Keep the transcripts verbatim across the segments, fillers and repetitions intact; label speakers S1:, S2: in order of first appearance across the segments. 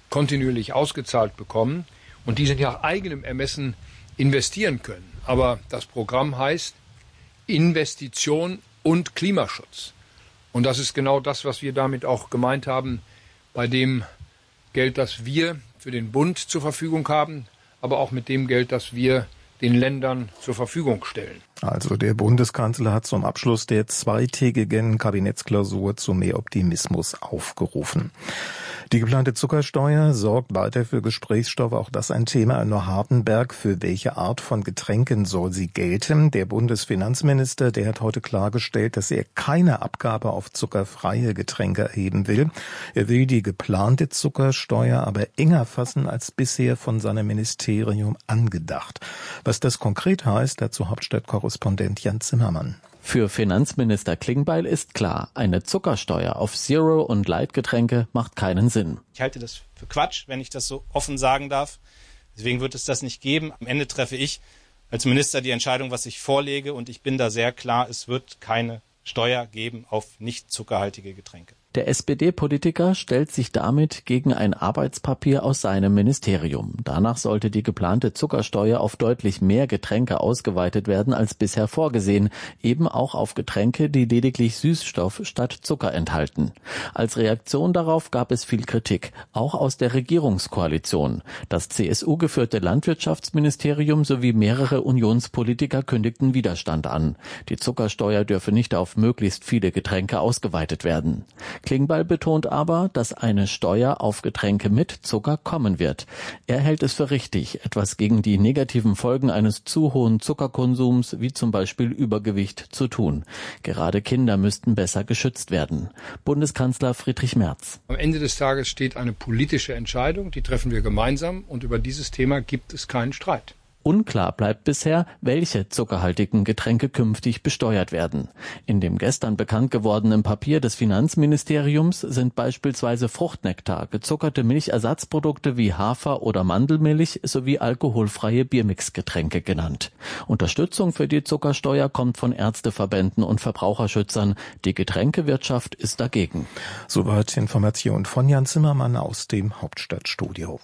S1: kontinuierlich ausgezahlt bekommen und die sind ja nach eigenem Ermessen investieren können. Aber das Programm heißt Investition und Klimaschutz. Und das ist genau das, was wir damit auch gemeint haben, bei dem Geld, das wir für den Bund zur Verfügung haben, aber auch mit dem Geld, das wir den Ländern zur Verfügung stellen.
S2: Also der Bundeskanzler hat zum Abschluss der zweitägigen Kabinettsklausur zu mehr Optimismus aufgerufen. Die geplante Zuckersteuer sorgt weiter für Gesprächsstoff, auch das ein Thema in Neuhardenberg. Für welche Art von Getränken soll sie gelten? Der Bundesfinanzminister, der hat heute klargestellt, dass er keine Abgabe auf zuckerfreie Getränke erheben will. Er will die geplante Zuckersteuer aber enger fassen als bisher von seinem Ministerium angedacht. Was das konkret heißt, dazu Hauptstadtkorrespondent Jan Zimmermann.
S3: Für Finanzminister Klingbeil ist klar, eine Zuckersteuer auf Zero- und Light-Getränke macht keinen Sinn.
S4: Ich halte das für Quatsch, wenn ich das so offen sagen darf. Deswegen wird es das nicht geben. Am Ende treffe ich als Minister die Entscheidung, was ich vorlege. Und ich bin da sehr klar, es wird keine Steuer geben auf nicht zuckerhaltige Getränke.
S3: Der S P D-Politiker stellt sich damit gegen ein Arbeitspapier aus seinem Ministerium. Danach sollte die geplante Zuckersteuer auf deutlich mehr Getränke ausgeweitet werden als bisher vorgesehen, eben auch auf Getränke, die lediglich Süßstoff statt Zucker enthalten. Als Reaktion darauf gab es viel Kritik, auch aus der Regierungskoalition. Das C S U-geführte Landwirtschaftsministerium sowie mehrere Unionspolitiker kündigten Widerstand an. Die Zuckersteuer dürfe nicht auf möglichst viele Getränke ausgeweitet werden. Klingbeil betont aber, dass eine Steuer auf Getränke mit Zucker kommen wird. Er hält es für richtig, etwas gegen die negativen Folgen eines zu hohen Zuckerkonsums, wie zum Beispiel Übergewicht, zu tun. Gerade Kinder müssten besser geschützt werden. Bundeskanzler Friedrich Merz.
S1: Am Ende des Tages steht eine politische Entscheidung, die treffen wir gemeinsam und über dieses Thema gibt es keinen Streit.
S3: Unklar bleibt bisher, welche zuckerhaltigen Getränke künftig besteuert werden. In dem gestern bekannt gewordenen Papier des Finanzministeriums sind beispielsweise Fruchtnektar, gezuckerte Milchersatzprodukte wie Hafer- oder Mandelmilch sowie alkoholfreie Biermixgetränke genannt. Unterstützung für die Zuckersteuer kommt von Ärzteverbänden und Verbraucherschützern. Die Getränkewirtschaft ist dagegen.
S2: Soweit Information von Jan Zimmermann aus dem Hauptstadtstudio.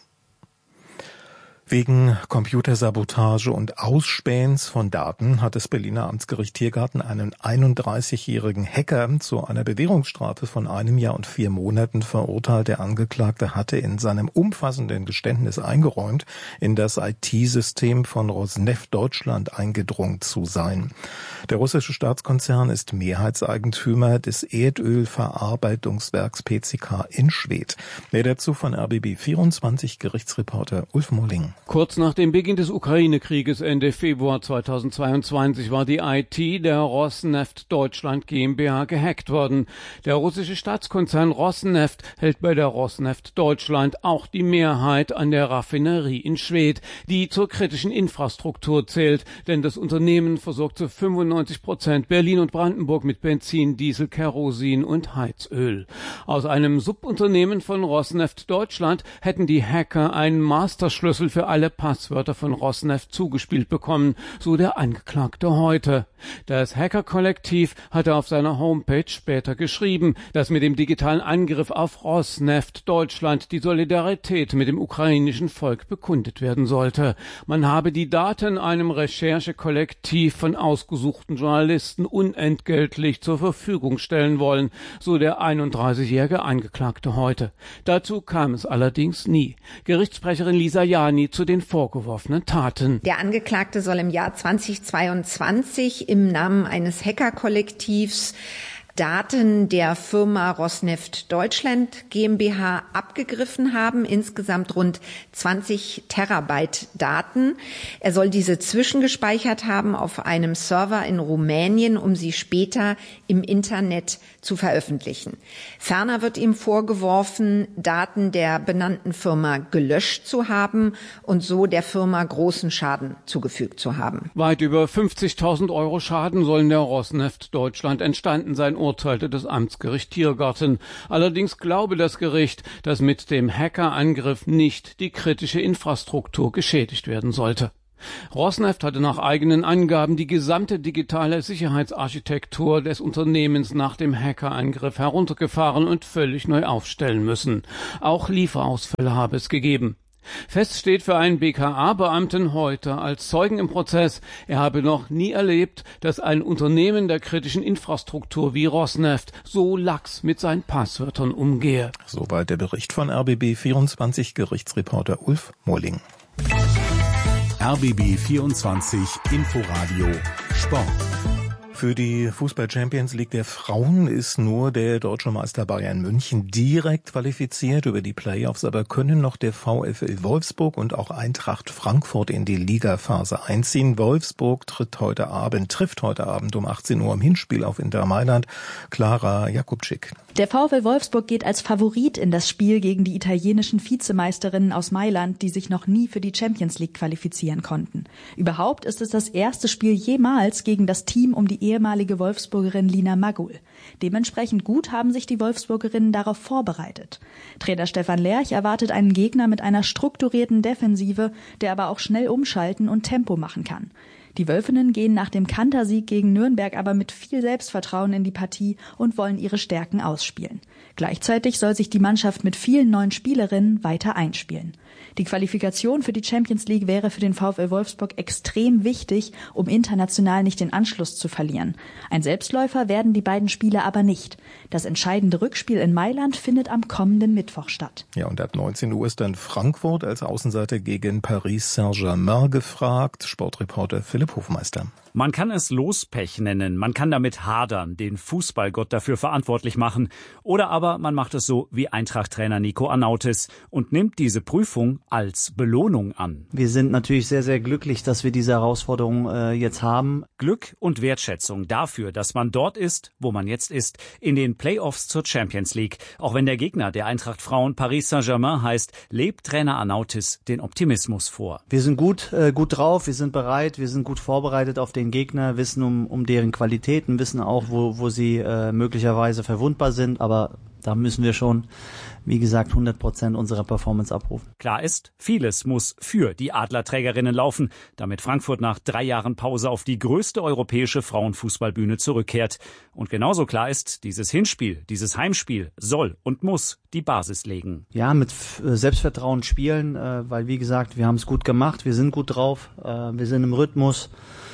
S2: Wegen Computersabotage und Ausspähens von Daten hat das Berliner Amtsgericht Tiergarten einen einunddreißigjährigen Hacker zu einer Bewährungsstrafe von einem Jahr und vier Monaten verurteilt. Der Angeklagte hatte in seinem umfassenden Geständnis eingeräumt, in das I T-System von Rosneft Deutschland eingedrungen zu sein. Der russische Staatskonzern ist Mehrheitseigentümer des Erdölverarbeitungswerks P C K in Schwedt. Mehr dazu von R B B vierundzwanzig Gerichtsreporter Ulf Molling.
S5: Kurz nach dem Beginn des Ukraine-Krieges Ende Februar zweitausendzweiundzwanzig war die I T der Rosneft Deutschland GmbH gehackt worden. Der russische Staatskonzern Rosneft hält bei der Rosneft Deutschland auch die Mehrheit an der Raffinerie in Schwedt, die zur kritischen Infrastruktur zählt, denn das Unternehmen versorgt zu fünfundneunzig Prozent Berlin und Brandenburg mit Benzin, Diesel, Kerosin und Heizöl. Aus einem Subunternehmen von Rosneft Deutschland hätten die Hacker einen Masterschlüssel für alle Passwörter von Rosneft zugespielt bekommen, so der Angeklagte heute. Das Hacker-Kollektiv hatte auf seiner Homepage später geschrieben, dass mit dem digitalen Angriff auf Rosneft Deutschland die Solidarität mit dem ukrainischen Volk bekundet werden sollte. Man habe die Daten einem Recherchekollektiv von ausgesuchten Journalisten unentgeltlich zur Verfügung stellen wollen, so der einunddreißigjährige Angeklagte heute. Dazu kam es allerdings nie. Gerichtssprecherin Lisa Jani zu den vorgeworfenen Taten.
S6: Der Angeklagte soll im Jahr zweitausendzweiundzwanzig im Namen eines Hackerkollektivs Daten der Firma Rosneft Deutschland GmbH abgegriffen haben, insgesamt rund zwanzig Terabyte Daten. Er soll diese zwischengespeichert haben auf einem Server in Rumänien, um sie später im Internet zu veröffentlichen. Ferner wird ihm vorgeworfen, Daten der benannten Firma gelöscht zu haben und so der Firma großen Schaden zugefügt zu haben.
S5: Weit über fünfzigtausend Euro Schaden sollen der Rosneft Deutschland entstanden sein, urteilte das Amtsgericht Tiergarten. Allerdings glaube das Gericht, dass mit dem Hackerangriff nicht die kritische Infrastruktur geschädigt werden sollte. Rosneft hatte nach eigenen Angaben die gesamte digitale Sicherheitsarchitektur des Unternehmens nach dem Hackerangriff heruntergefahren und völlig neu aufstellen müssen. Auch Lieferausfälle habe es gegeben. Fest steht für einen B K A-Beamten heute als Zeugen im Prozess, er habe noch nie erlebt, dass ein Unternehmen der kritischen Infrastruktur wie Rosneft so lax mit seinen Passwörtern umgehe.
S2: Soweit der Bericht von R B B vierundzwanzig, Gerichtsreporter Ulf Molling.
S7: R B B vierundzwanzig Inforadio Sport.
S2: Für die Fußball-Champions League der Frauen ist nur der deutsche Meister Bayern München direkt qualifiziert über die Playoffs, aber können noch der VfL Wolfsburg und auch Eintracht Frankfurt in die Ligaphase einziehen. Wolfsburg tritt heute Abend, trifft heute Abend um achtzehn Uhr im Hinspiel auf Inter Mailand. Klara Jakubczyk.
S8: Der VfL Wolfsburg geht als Favorit in das Spiel gegen die italienischen Vizemeisterinnen aus Mailand, die sich noch nie für die Champions League qualifizieren konnten. Überhaupt ist es das erste Spiel jemals gegen das Team um die ehemalige Wolfsburgerin Lina Magul. Dementsprechend gut haben sich die Wolfsburgerinnen darauf vorbereitet. Trainer Stefan Lerch erwartet einen Gegner mit einer strukturierten Defensive, der aber auch schnell umschalten und Tempo machen kann. Die Wölfinnen gehen nach dem Kantersieg gegen Nürnberg aber mit viel Selbstvertrauen in die Partie und wollen ihre Stärken ausspielen. Gleichzeitig soll sich die Mannschaft mit vielen neuen Spielerinnen weiter einspielen. Die Qualifikation für die Champions League wäre für den VfL Wolfsburg extrem wichtig, um international nicht den Anschluss zu verlieren. Ein Selbstläufer werden die beiden Spiele aber nicht. Das entscheidende Rückspiel in Mailand findet am kommenden Mittwoch statt.
S2: Ja, und ab neunzehn Uhr ist dann Frankfurt als Außenseiter gegen Paris Saint-Germain gefragt. Sportreporter Philipp Hofmeister.
S9: Man kann es Lospech nennen, man kann damit hadern, den Fußballgott dafür verantwortlich machen. Oder aber man macht es so wie Eintracht-Trainer Nico Arnautis und nimmt diese Prüfung als Belohnung an.
S10: Wir sind natürlich sehr, sehr glücklich, dass wir diese Herausforderung äh, jetzt haben.
S9: Glück und Wertschätzung dafür, dass man dort ist, wo man jetzt ist, in den Playoffs zur Champions League. Auch wenn der Gegner der Eintracht Frauen Paris Saint-Germain heißt, lebt Trainer Arnautis den Optimismus vor.
S10: Wir sind gut, äh, gut drauf, wir sind bereit, wir sind gut vorbereitet auf den Gegner, wissen um, um deren Qualitäten, wissen auch, wo, wo sie äh, möglicherweise verwundbar sind, aber da müssen wir schon, wie gesagt, hundert Prozent unserer Performance abrufen.
S9: Klar ist, vieles muss für die Adlerträgerinnen laufen, damit Frankfurt nach drei Jahren Pause auf die größte europäische Frauenfußballbühne zurückkehrt. Und genauso klar ist, dieses Hinspiel, dieses Heimspiel soll und muss die Basis legen.
S10: Ja, mit Selbstvertrauen spielen, äh, weil wie gesagt, wir haben es gut gemacht, wir sind gut drauf, äh, wir sind im Rhythmus.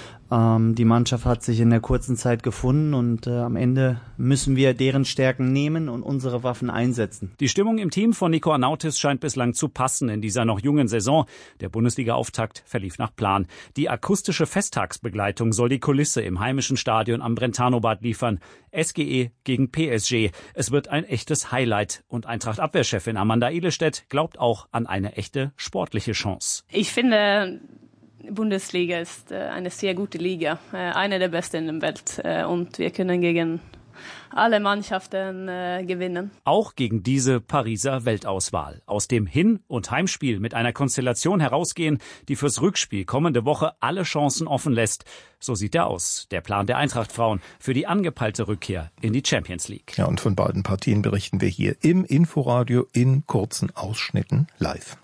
S10: Die Mannschaft hat sich in der kurzen Zeit gefunden und äh, am Ende müssen wir deren Stärken nehmen und unsere Waffen einsetzen.
S9: Die Stimmung im Team von Nico Arnautis scheint bislang zu passen in dieser noch jungen Saison. Der Bundesliga-Auftakt verlief nach Plan. Die akustische Festtagsbegleitung soll die Kulisse im heimischen Stadion am Brentano-Bad liefern. S G E gegen P S G. Es wird ein echtes Highlight. Und Eintracht-Abwehrchefin Amanda Ehlestedt glaubt auch an eine echte sportliche Chance.
S11: Ich finde, Bundesliga ist äh, eine sehr gute Liga, äh, eine der besten in der Welt äh, und wir können gegen alle Mannschaften äh, gewinnen.
S9: Auch gegen diese Pariser Weltauswahl. Aus dem Hin- und Heimspiel mit einer Konstellation herausgehen, die fürs Rückspiel kommende Woche alle Chancen offen lässt. So sieht er aus, der Plan der Eintracht-Frauen für die angepeilte Rückkehr in die Champions League.
S2: Ja, und von beiden Partien berichten wir hier im Inforadio in kurzen Ausschnitten live.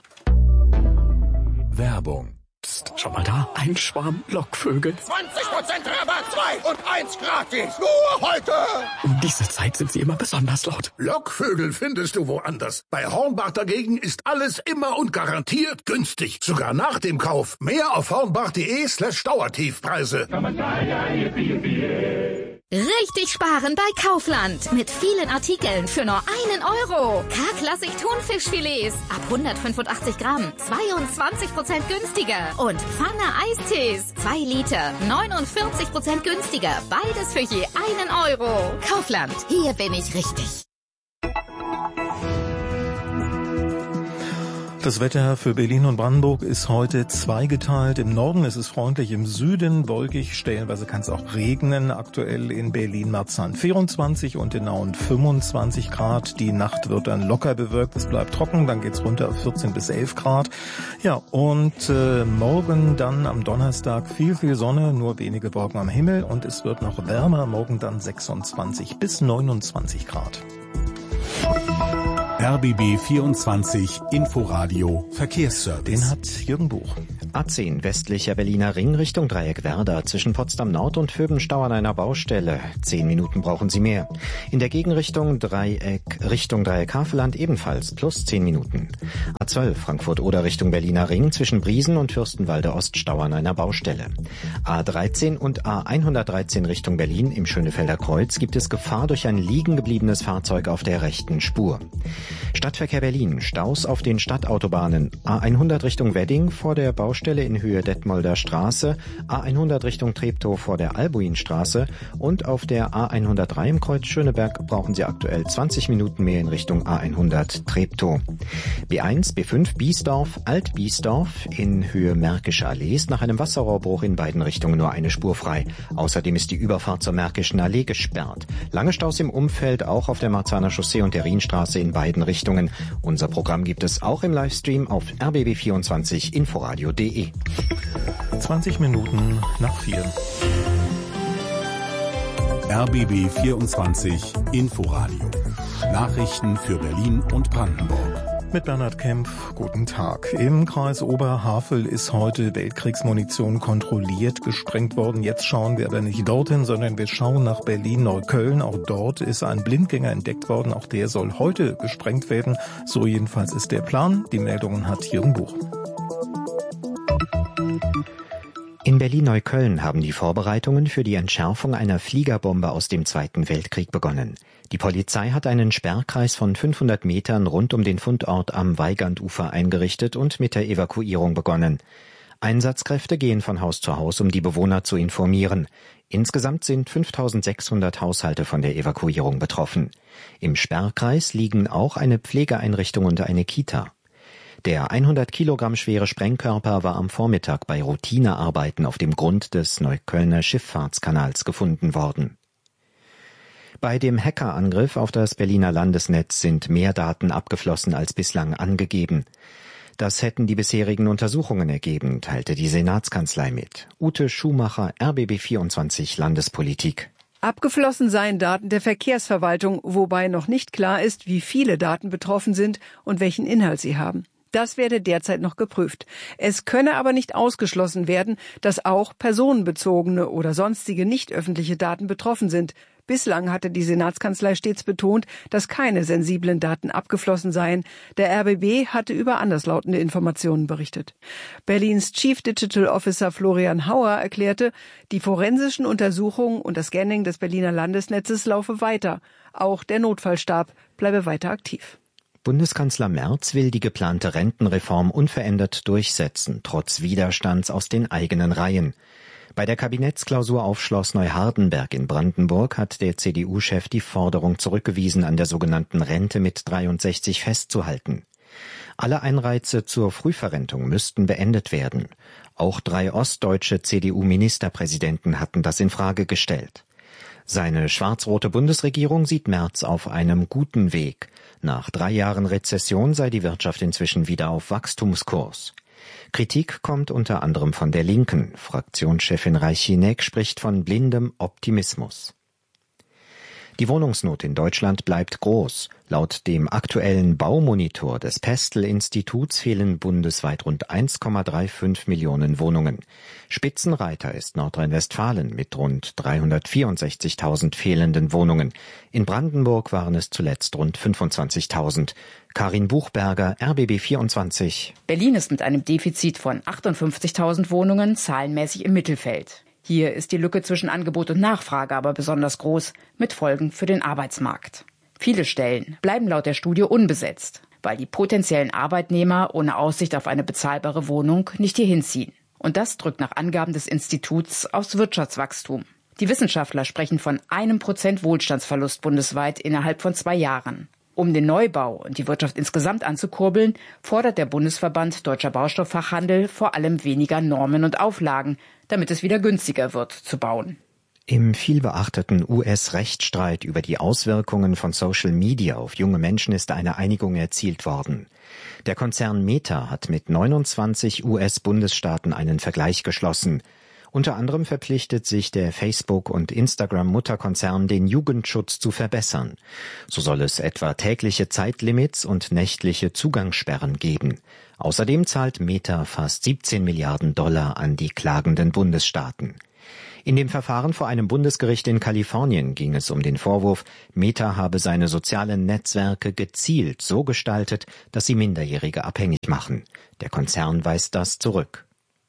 S7: Werbung.
S12: Psst, schau mal da, ein Schwarm Lockvögel.
S13: zwanzig Prozent Rabatt, zwei und eins gratis. Nur heute.
S12: Um diese Zeit sind sie immer besonders laut.
S13: Lockvögel findest du woanders. Bei Hornbach dagegen ist alles immer und garantiert günstig. Sogar nach dem Kauf. Mehr auf hornbach.de slash Dauertiefpreise.
S14: Richtig sparen bei Kaufland. Mit vielen Artikeln für nur einen Euro. K-Klassik Thunfischfilets ab hundertfünfundachtzig Gramm. zweiundzwanzig Prozent günstiger. Und Pfanne Eistees. zwei Liter. neunundvierzig Prozent günstiger. Beides für je einen Euro. Kaufland. Hier bin ich richtig.
S2: Das Wetter für Berlin und Brandenburg ist heute zweigeteilt. Im Norden ist es freundlich, im Süden wolkig, stellenweise kann es auch regnen. Aktuell in Berlin-Marzahn vierundzwanzig und in Nauen fünfundzwanzig Grad. Die Nacht wird dann locker bewölkt, es bleibt trocken, dann geht's runter auf vierzehn bis elf Grad. Ja, und äh, morgen dann am Donnerstag viel, viel Sonne, nur wenige Wolken am Himmel und es wird noch wärmer, morgen dann sechsundzwanzig bis neunundzwanzig Grad.
S7: R B B vierundzwanzig Inforadio Verkehrsservice.
S2: Den hat Jürgen Buch.
S15: A zehn westlicher Berliner Ring Richtung Dreieck Werder zwischen Potsdam Nord und Föbenstau an einer Baustelle. Zehn Minuten brauchen Sie mehr. In der Gegenrichtung Dreieck Richtung Dreieck Havelland ebenfalls plus zehn Minuten. A zwölf Frankfurt-Oder Richtung Berliner Ring zwischen Briesen und Fürstenwalde Oststau an einer Baustelle. A dreizehn und A hundertdreizehn Richtung Berlin im Schönefelder Kreuz gibt es Gefahr durch ein liegen gebliebenes Fahrzeug auf der rechten Spur. Stadtverkehr Berlin, Staus auf den Stadtautobahnen. A hundert Richtung Wedding vor der Baustelle in Höhe Detmolder Straße, A hundert Richtung Treptow vor der Albuinstraße und auf der A hundertdrei im Kreuz Schöneberg brauchen Sie aktuell zwanzig Minuten mehr in Richtung A hundert Treptow. B eins, B fünf Biesdorf, Alt-Biesdorf in Höhe Märkische Allee ist nach einem Wasserrohrbruch in beiden Richtungen nur eine Spur frei. Außerdem ist die Überfahrt zur Märkischen Allee gesperrt. Lange Staus im Umfeld auch auf der Marzahner Chaussee und der Rienstraße in beiden Richtungen. Unser Programm gibt es auch im Livestream auf r b b vierundzwanzig inforadio punkt de.
S2: zwanzig Minuten nach vier.
S7: R B B vierundzwanzig Inforadio. Nachrichten für Berlin und Brandenburg.
S2: Mit Bernhard Kempf, guten Tag. Im Kreis Oberhavel ist heute Weltkriegsmunition kontrolliert gesprengt worden. Jetzt schauen wir aber nicht dorthin, sondern wir schauen nach Berlin-Neukölln. Auch dort ist ein Blindgänger entdeckt worden. Auch der soll heute gesprengt werden. So jedenfalls ist der Plan. Die Meldungen hat Jürgen Buch.
S15: In Berlin-Neukölln haben die Vorbereitungen für die Entschärfung einer Fliegerbombe aus dem Zweiten Weltkrieg begonnen. Die Polizei hat einen Sperrkreis von fünfhundert Metern rund um den Fundort am Weigandufer eingerichtet und mit der Evakuierung begonnen. Einsatzkräfte gehen von Haus zu Haus, um die Bewohner zu informieren. Insgesamt sind fünftausendsechshundert Haushalte von der Evakuierung betroffen. Im Sperrkreis liegen auch eine Pflegeeinrichtung und eine Kita. Der hundert Kilogramm schwere Sprengkörper war am Vormittag bei Routinearbeiten auf dem Grund des Neuköllner Schifffahrtskanals gefunden worden. Bei dem Hackerangriff auf das Berliner Landesnetz sind mehr Daten abgeflossen als bislang angegeben. Das hätten die bisherigen Untersuchungen ergeben, teilte die Senatskanzlei mit. Ute Schumacher, R B B vierundzwanzig Landespolitik.
S16: Abgeflossen seien Daten der Verkehrsverwaltung, wobei noch nicht klar ist, wie viele Daten betroffen sind und welchen Inhalt sie haben. Das werde derzeit noch geprüft. Es könne aber nicht ausgeschlossen werden, dass auch personenbezogene oder sonstige nicht öffentliche Daten betroffen sind. Bislang hatte die Senatskanzlei stets betont, dass keine sensiblen Daten abgeflossen seien. Der R B B hatte über anderslautende Informationen berichtet. Berlins Chief Digital Officer Florian Hauer erklärte, die forensischen Untersuchungen und das Scanning des Berliner Landesnetzes laufe weiter. Auch der Notfallstab bleibe weiter aktiv.
S15: Bundeskanzler Merz will die geplante Rentenreform unverändert durchsetzen, trotz Widerstands aus den eigenen Reihen. Bei der Kabinettsklausur auf Schloss Neuhardenberg in Brandenburg hat der C D U-Chef die Forderung zurückgewiesen, an der sogenannten Rente mit dreiundsechzig festzuhalten. Alle Anreize zur Frühverrentung müssten beendet werden. Auch drei ostdeutsche C D U-Ministerpräsidenten hatten das in Frage gestellt. Seine schwarz-rote Bundesregierung sieht Merz auf einem guten Weg. Nach drei Jahren Rezession sei die Wirtschaft inzwischen wieder auf Wachstumskurs. Kritik kommt unter anderem von der Linken. Fraktionschefin Reichinek spricht von blindem Optimismus. Die Wohnungsnot in Deutschland bleibt groß. Laut dem aktuellen Baumonitor des Pestel-Instituts fehlen bundesweit rund eins Komma fünfunddreißig Millionen Wohnungen. Spitzenreiter ist Nordrhein-Westfalen mit rund dreihundertvierundsechzigtausend fehlenden Wohnungen. In Brandenburg waren es zuletzt rund fünfundzwanzigtausend. Karin Buchberger, R B B vierundzwanzig.
S17: Berlin ist mit einem Defizit von achtundfünfzigtausend Wohnungen zahlenmäßig im Mittelfeld. Hier ist die Lücke zwischen Angebot und Nachfrage aber besonders groß, mit Folgen für den Arbeitsmarkt. Viele Stellen bleiben laut der Studie unbesetzt, weil die potenziellen Arbeitnehmer ohne Aussicht auf eine bezahlbare Wohnung nicht hierhin ziehen. Und das drückt nach Angaben des Instituts aufs Wirtschaftswachstum. Die Wissenschaftler sprechen von einem Prozent Wohlstandsverlust bundesweit innerhalb von zwei Jahren. Um den Neubau und die Wirtschaft insgesamt anzukurbeln, fordert der Bundesverband Deutscher Baustofffachhandel vor allem weniger Normen und Auflagen, damit es wieder günstiger wird zu bauen.
S15: Im vielbeachteten U S-Rechtsstreit über die Auswirkungen von Social Media auf junge Menschen ist eine Einigung erzielt worden. Der Konzern Meta hat mit neunundzwanzig U S-Bundesstaaten einen Vergleich geschlossen. Unter anderem verpflichtet sich der Facebook- und Instagram-Mutterkonzern, den Jugendschutz zu verbessern. So soll es etwa tägliche Zeitlimits und nächtliche Zugangssperren geben. Außerdem zahlt Meta fast siebzehn Milliarden Dollar an die klagenden Bundesstaaten. In dem Verfahren vor einem Bundesgericht in Kalifornien ging es um den Vorwurf, Meta habe seine sozialen Netzwerke gezielt so gestaltet, dass sie Minderjährige abhängig machen. Der Konzern weist das zurück.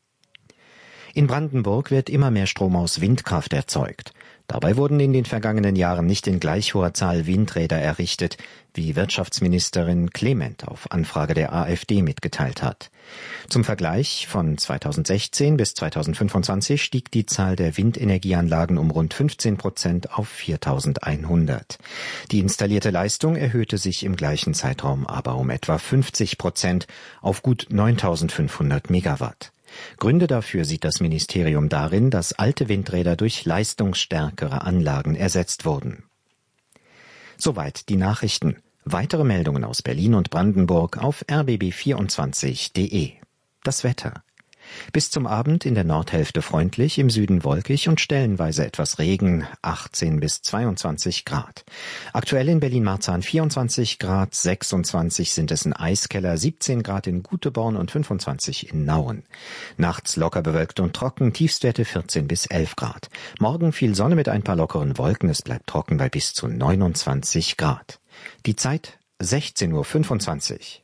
S15: In Brandenburg wird immer mehr Strom aus Windkraft erzeugt. Dabei wurden in den vergangenen Jahren nicht in gleich hoher Zahl Windräder errichtet, wie Wirtschaftsministerin Clement auf Anfrage der AfD mitgeteilt hat. Zum Vergleich, von zweitausendsechzehn bis zweitausendfünfundzwanzig stieg die Zahl der Windenergieanlagen um rund fünfzehn Prozent auf viertausendeinhundert. Die installierte Leistung erhöhte sich im gleichen Zeitraum aber um etwa fünfzig Prozent auf gut neuntausendfünfhundert Megawatt. Gründe dafür sieht das Ministerium darin, dass alte Windräder durch leistungsstärkere Anlagen ersetzt wurden. Soweit die Nachrichten. Weitere Meldungen aus Berlin und Brandenburg auf r b b vierundzwanzig punkt de. Das Wetter. Bis zum Abend in der Nordhälfte freundlich, im Süden wolkig und stellenweise etwas Regen, achtzehn bis zweiundzwanzig Grad. Aktuell in Berlin-Marzahn vierundzwanzig Grad, sechsundzwanzig sind es in Eiskeller, siebzehn Grad in Guteborn und fünfundzwanzig in Nauen. Nachts locker bewölkt und trocken, Tiefstwerte vierzehn bis elf Grad. Morgen viel Sonne mit ein paar lockeren Wolken, es bleibt trocken bei bis zu neunundzwanzig Grad. Die Zeit sechzehn Uhr fünfundzwanzig.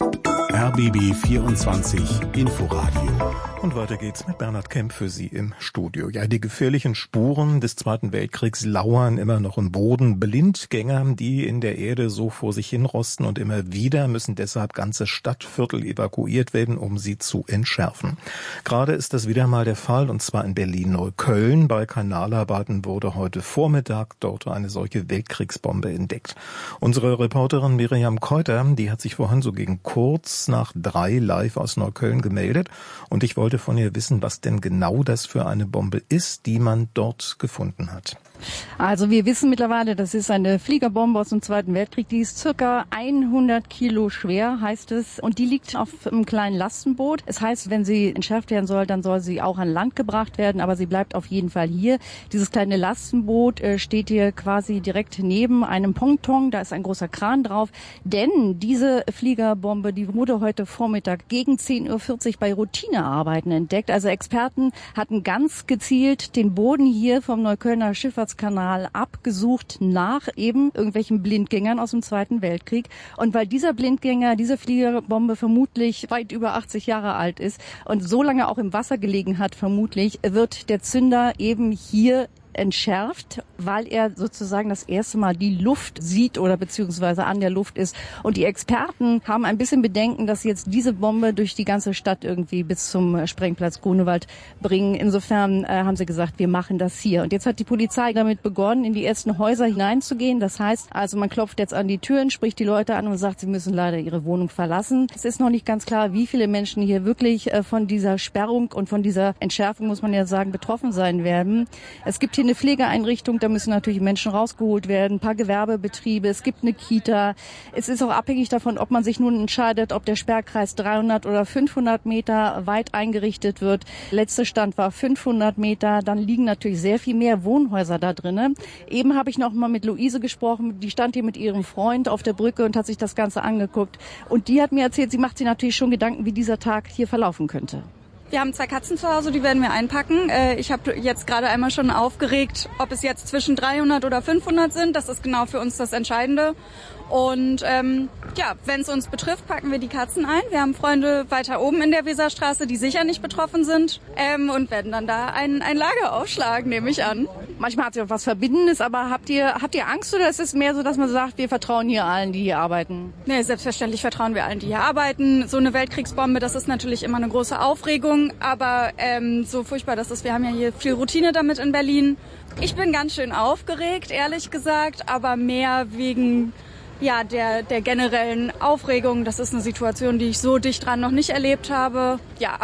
S7: R B B vierundzwanzig Inforadio.
S2: Und weiter geht's mit Bernhard Kemp für Sie im Studio. Ja, die gefährlichen Spuren des Zweiten Weltkriegs lauern immer noch im Boden. Blindgänger, die in der Erde so vor sich hinrosten, und immer wieder müssen deshalb ganze Stadtviertel evakuiert werden, um sie zu entschärfen. Gerade ist das wieder mal der Fall, und zwar in Berlin-Neukölln. Bei Kanalarbeiten wurde heute Vormittag dort eine solche Weltkriegsbombe entdeckt. Unsere Reporterin Miriam Keuter, die hat sich vorhin so gegen kurz nach drei live aus Neukölln gemeldet, und ich wollte von ihr wissen, was denn genau das für eine Bombe ist, die man dort gefunden hat.
S18: Also wir wissen mittlerweile, das ist eine Fliegerbombe aus dem Zweiten Weltkrieg, die ist circa hundert Kilo schwer, heißt es, und die liegt auf einem kleinen Lastenboot. Es heißt, wenn sie entschärft werden soll, dann soll sie auch an Land gebracht werden, aber sie bleibt auf jeden Fall hier. Dieses kleine Lastenboot äh, steht hier quasi direkt neben einem Ponton, da ist ein großer Kran drauf, denn diese Fliegerbombe, die wurde heute Vormittag gegen zehn Uhr vierzig bei Routinearbeiten entdeckt. Also Experten hatten ganz gezielt den Boden hier vom Neuköllner Schifffahrtskanal abgesucht nach eben irgendwelchen Blindgängern aus dem Zweiten Weltkrieg. Und weil dieser Blindgänger, diese Fliegerbombe vermutlich weit über achtzig Jahre alt ist und so lange auch im Wasser gelegen hat, vermutlich, wird der Zünder eben hier entschärft, weil er sozusagen das erste Mal die Luft sieht oder beziehungsweise an der Luft ist. Und die Experten haben ein bisschen Bedenken, dass sie jetzt diese Bombe durch die ganze Stadt irgendwie bis zum Sprengplatz Grunewald bringen. Insofern äh, haben sie gesagt, wir machen das hier. Und jetzt hat die Polizei damit begonnen, in die ersten Häuser hineinzugehen. Das heißt, also man klopft jetzt an die Türen, spricht die Leute an und sagt, sie müssen leider ihre Wohnung verlassen. Es ist noch nicht ganz klar, wie viele Menschen hier wirklich äh, von dieser Sperrung und von dieser Entschärfung, muss man ja sagen, betroffen sein werden. Es gibt hier eine Pflegeeinrichtung, da müssen natürlich Menschen rausgeholt werden, ein paar Gewerbebetriebe, es gibt eine Kita. Es ist auch abhängig davon, ob man sich nun entscheidet, ob der Sperrkreis dreihundert oder fünfhundert Meter weit eingerichtet wird. Letzter Stand war fünfhundert Meter, dann liegen natürlich sehr viel mehr Wohnhäuser da drinnen. Eben habe ich noch mal mit Luise gesprochen, die stand hier mit ihrem Freund auf der Brücke und hat sich das Ganze angeguckt. Und die hat mir erzählt, sie macht sich natürlich schon Gedanken, wie dieser Tag hier verlaufen könnte.
S19: Wir haben zwei Katzen zu Hause, die werden wir einpacken. Ich habe jetzt gerade einmal schon aufgeregt, ob es jetzt zwischen dreihundert oder fünfhundert sind. Das ist genau für uns das Entscheidende. Und ähm, ja, wenn es uns betrifft, packen wir die Katzen ein. Wir haben Freunde weiter oben in der Weserstraße, die sicher nicht betroffen sind, ähm, und werden dann da ein, ein Lager aufschlagen, nehme ich an.
S18: Manchmal hat sie auch was Verbindendes, aber habt ihr, habt ihr Angst oder ist es mehr so, dass man sagt, wir vertrauen hier allen, die hier arbeiten?
S19: Nee, selbstverständlich vertrauen wir allen, die hier arbeiten. So eine Weltkriegsbombe, das ist natürlich immer eine große Aufregung, aber ähm, so furchtbar das ist, wir haben ja hier viel Routine damit in Berlin. Ich bin ganz schön aufgeregt, ehrlich gesagt, aber mehr wegen ja, der, der generellen Aufregung. Das ist eine Situation, die ich so dicht dran noch nicht erlebt habe. Ja, aber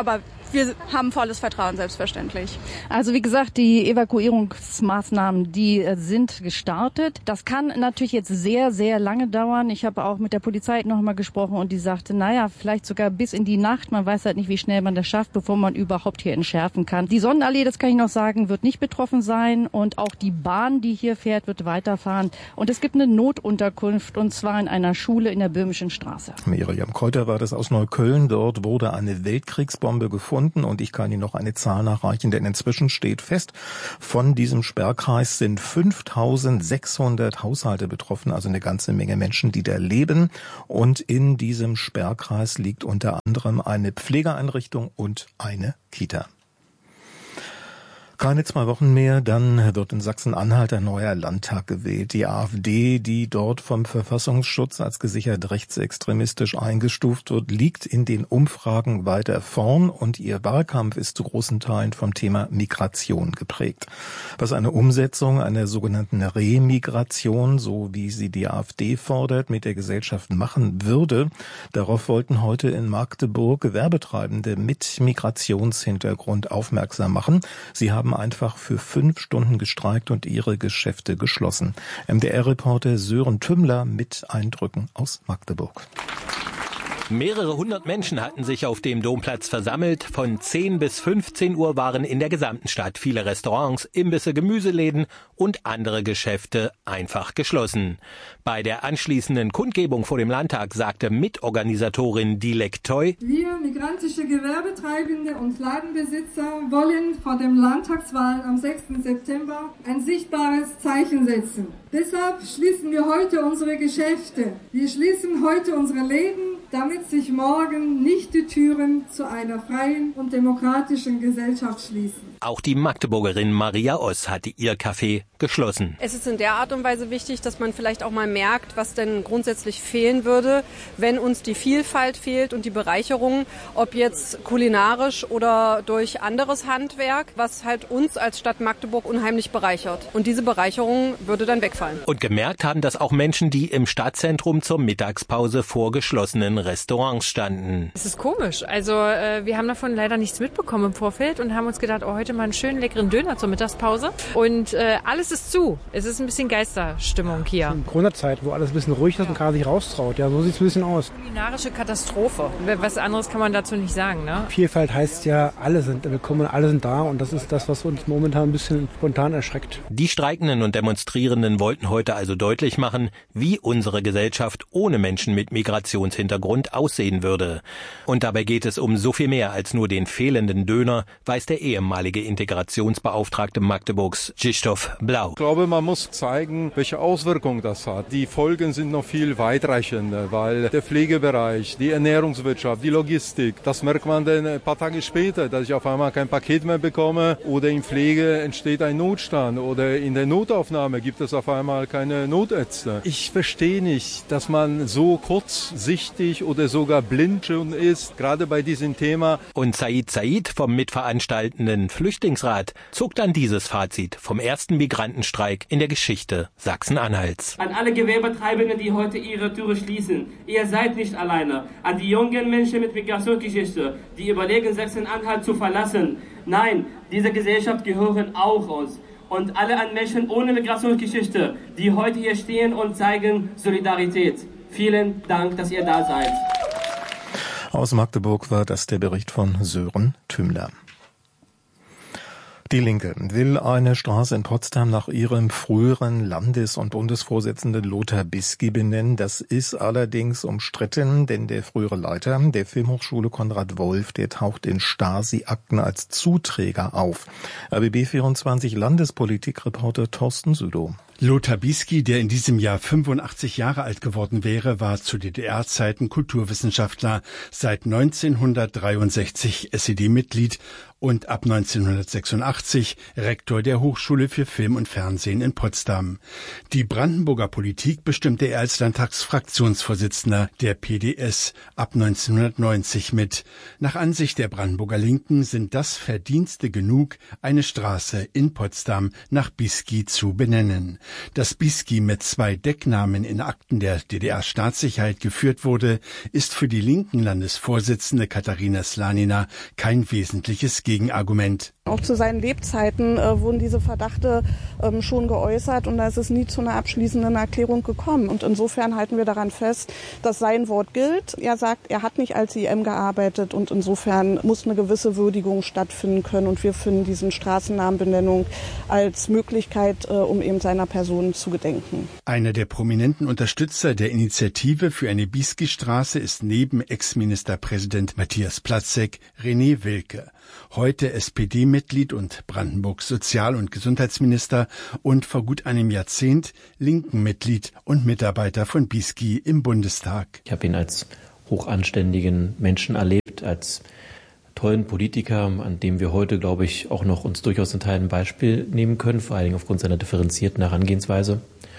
S19: wir haben volles Vertrauen, selbstverständlich.
S18: Also wie gesagt, die Evakuierungsmaßnahmen, die sind gestartet. Das kann natürlich jetzt sehr, sehr lange dauern. Ich habe auch mit der Polizei noch mal gesprochen und die sagte, naja, vielleicht sogar bis in die Nacht. Man weiß halt nicht, wie schnell man das schafft, bevor man überhaupt hier entschärfen kann. Die Sonnenallee, das kann ich noch sagen, wird nicht betroffen sein und auch die Bahn, die hier fährt, wird weiterfahren. Und es gibt eine Notunterkunft und zwar in einer Schule in der Böhmischen Straße.
S2: Miriam Kräuter war das aus Neukölln. Dort wurde eine Weltkriegsbombe gefunden und ich kann Ihnen noch eine Zahl nachreichen, denn inzwischen steht fest, von diesem Sperrkreis sind fünftausendsechshundert Haushalte betroffen, also eine ganze Menge Menschen, die da leben. Und in diesem Sperrkreis liegt unter anderem eine Pflegeeinrichtung und eine Kita. Keine zwei Wochen mehr, dann wird in Sachsen-Anhalt ein neuer Landtag gewählt. Die AfD, die dort vom Verfassungsschutz als gesichert rechtsextremistisch eingestuft wird, liegt in den Umfragen weiter vorn und ihr Wahlkampf ist zu großen Teilen vom Thema Migration geprägt. Was eine Umsetzung einer sogenannten Remigration, so wie sie die AfD fordert, mit der Gesellschaft machen würde, darauf wollten heute in Magdeburg Gewerbetreibende mit Migrationshintergrund aufmerksam machen. Sie haben einfach für fünf Stunden gestreikt und ihre Geschäfte geschlossen. M D R-Reporter Sören Tümmler mit Eindrücken aus Magdeburg.
S20: Mehrere hundert Menschen hatten sich auf dem Domplatz versammelt. Von zehn bis fünfzehn Uhr waren in der gesamten Stadt viele Restaurants, Imbisse, Gemüseläden und andere Geschäfte einfach geschlossen. Bei der anschließenden Kundgebung vor dem Landtag sagte Mitorganisatorin Dilek Toy:
S21: Wir, migrantische Gewerbetreibende und Ladenbesitzer, wollen vor dem Landtagswahl am sechsten September ein sichtbares Zeichen setzen. Deshalb schließen wir heute unsere Geschäfte. Wir schließen heute unsere Läden, damit sich morgen nicht die Türen zu einer freien und demokratischen Gesellschaft schließen.
S20: Auch die Magdeburgerin Maria Oss hatte ihr Café geschlossen.
S22: Es ist in der Art und Weise wichtig, dass man vielleicht auch mal merkt, was denn grundsätzlich fehlen würde, wenn uns die Vielfalt fehlt und die Bereicherung, ob jetzt kulinarisch oder durch anderes Handwerk, was halt uns als Stadt Magdeburg unheimlich bereichert. Und diese Bereicherung würde dann wegfallen.
S20: Und gemerkt haben das auch Menschen, die im Stadtzentrum zur Mittagspause vor geschlossenen Restaurants standen.
S23: Es ist komisch. Also äh, wir haben davon leider nichts mitbekommen im Vorfeld und haben uns gedacht, oh, heute mal einen schönen leckeren Döner zur Mittagspause. Und äh, alles ist zu. Es ist ein bisschen Geisterstimmung hier.
S24: In Corona-Zeit, wo alles ein bisschen ruhig ist und keiner sich raustraut. Ja, so sieht es ein bisschen aus.
S23: Kulinarische Katastrophe. Was anderes kann man dazu nicht sagen, ne?
S24: Vielfalt heißt ja, alle sind willkommen, alle sind da und das ist das, was uns momentan ein bisschen spontan erschreckt.
S20: Die Streikenden und Demonstrierenden wollten heute also deutlich machen, wie unsere Gesellschaft ohne Menschen mit Migrationshintergrund aussehen würde. Und dabei geht es um so viel mehr als nur den fehlenden Döner, weiß der ehemalige Integrationsbeauftragte Magdeburgs, Krzysztof Blau.
S25: Ich glaube, man muss zeigen, welche Auswirkungen das hat. Die Folgen sind noch viel weitreichender, weil der Pflegebereich, die Ernährungswirtschaft, die Logistik, das merkt man dann ein paar Tage später, dass ich auf einmal kein Paket mehr bekomme oder in Pflege entsteht ein Notstand oder in der Notaufnahme gibt es auf einmal keine Notärzte. Ich verstehe nicht, dass man so kurzsichtig oder sogar blind schon ist, gerade bei diesem Thema.
S20: Und Said Said vom mitveranstaltenden Flüchtlingsrat zog dann dieses Fazit vom ersten Migrantenstreik in der Geschichte Sachsen-Anhalts.
S26: An alle Gewerbetreibenden, die heute ihre Türe schließen, ihr seid nicht alleine. An die jungen Menschen mit Migrationsgeschichte, die überlegen, Sachsen-Anhalt zu verlassen. Nein, diese Gesellschaft gehören auch uns. Und alle an Menschen ohne Migrationsgeschichte, die heute hier stehen und zeigen Solidarität. Vielen Dank, dass ihr da seid.
S2: Aus Magdeburg war das der Bericht von Sören Tümmler. Die Linke will eine Straße in Potsdam nach ihrem früheren Landes- und Bundesvorsitzenden Lothar Bisky benennen. Das ist allerdings umstritten, denn der frühere Leiter der Filmhochschule Konrad Wolf, der taucht in Stasi-Akten als Zuträger auf. R B B vierundzwanzig Landespolitikreporter Thorsten Südow.
S27: Lothar Bisky, der in diesem Jahr fünfundachtzig Jahre alt geworden wäre, war zu D D R-Zeiten Kulturwissenschaftler, seit neunzehnhundertdreiundsechzig S E D-Mitglied und ab neunzehnhundertsechsundachtzig Rektor der Hochschule für Film und Fernsehen in Potsdam. Die Brandenburger Politik bestimmte er als Landtagsfraktionsvorsitzender der P D S ab neunzehnhundertneunzig mit. Nach Ansicht der Brandenburger Linken sind das Verdienste genug, eine Straße in Potsdam nach Bisky zu benennen. Dass Bisky mit zwei Decknamen in Akten der D D R-Staatssicherheit geführt wurde, ist für die linken Landesvorsitzende Katharina Slanina kein wesentliches Gegenargument.
S1: Auch zu seinen Lebzeiten äh, wurden diese Verdachte ähm, schon geäußert und da ist es nie zu einer abschließenden Erklärung gekommen. Und insofern halten wir daran fest, dass sein Wort gilt. Er sagt, er hat nicht als I M gearbeitet und insofern muss eine gewisse Würdigung stattfinden können. Und wir finden diesen Straßennamenbenennung als Möglichkeit, äh, um eben seiner Person zu gedenken.
S27: Einer der prominenten Unterstützer der Initiative für eine Bisky-Straße ist neben Ex-Ministerpräsident Matthias Platzek René Wilke. Heute S P D-Mitglied und Brandenburgs Sozial- und Gesundheitsminister und vor gut einem Jahrzehnt Linken-Mitglied und Mitarbeiter von Bisky im Bundestag.
S3: Ich habe ihn als hochanständigen Menschen erlebt, als tollen Politiker, an dem wir heute, glaube ich, auch noch uns durchaus in Teilen ein Beispiel nehmen können, vor allen Dingen aufgrund seiner differenzierten Herangehensweise.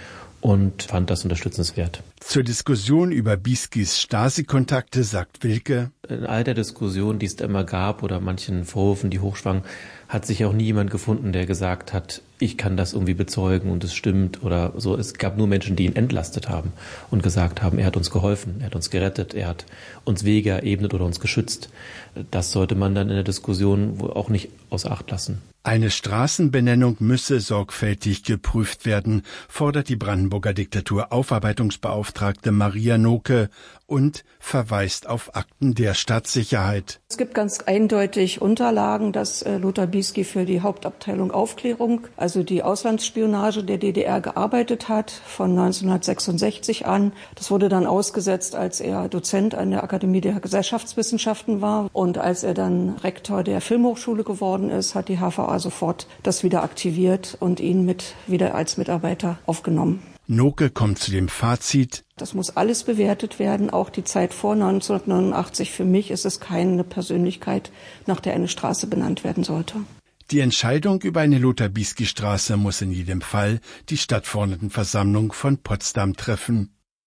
S3: Und fand das unterstützenswert.
S27: Zur Diskussion über Biskys Stasi-Kontakte sagt Wilke:
S3: In all der Diskussion, die es da immer gab oder manchen Vorwürfen, die hochschwangen, hat sich auch nie jemand gefunden, der gesagt hat, ich kann das irgendwie bezeugen und es stimmt oder so. Es gab nur Menschen, die ihn entlastet haben und gesagt haben, er hat uns geholfen, er hat uns gerettet, er hat uns Wege erebnet oder uns geschützt. Das sollte man dann in der Diskussion auch nicht außer Acht lassen.
S27: Eine Straßenbenennung müsse sorgfältig geprüft werden, fordert die Brandenburger Diktatur-Aufarbeitungsbeauftragte Maria Noke und verweist auf Akten der Staatssicherheit.
S4: Es gibt ganz eindeutig Unterlagen, dass äh, Lothar Bisky für die Hauptabteilung Aufklärung, also die Auslandsspionage der D D R, gearbeitet hat, von neunzehnhundertsechsundsechzig an. Das wurde dann ausgesetzt, als er Dozent an der Akademie der Gesellschaftswissenschaften war. Und als er dann Rektor der Filmhochschule geworden ist, hat die H V A sofort das wieder aktiviert und ihn mit wieder als Mitarbeiter aufgenommen.
S27: Noke kommt zu dem Fazit:
S4: Das muss alles bewertet werden, auch die Zeit vor neunzehnhundertneunundachtzig. Für mich ist es keine Persönlichkeit, nach der eine Straße benannt werden sollte.
S27: Die Entscheidung über eine Lothar-Bisky-Straße muss in jedem Fall die Stadtverordnetenversammlung von Potsdam treffen.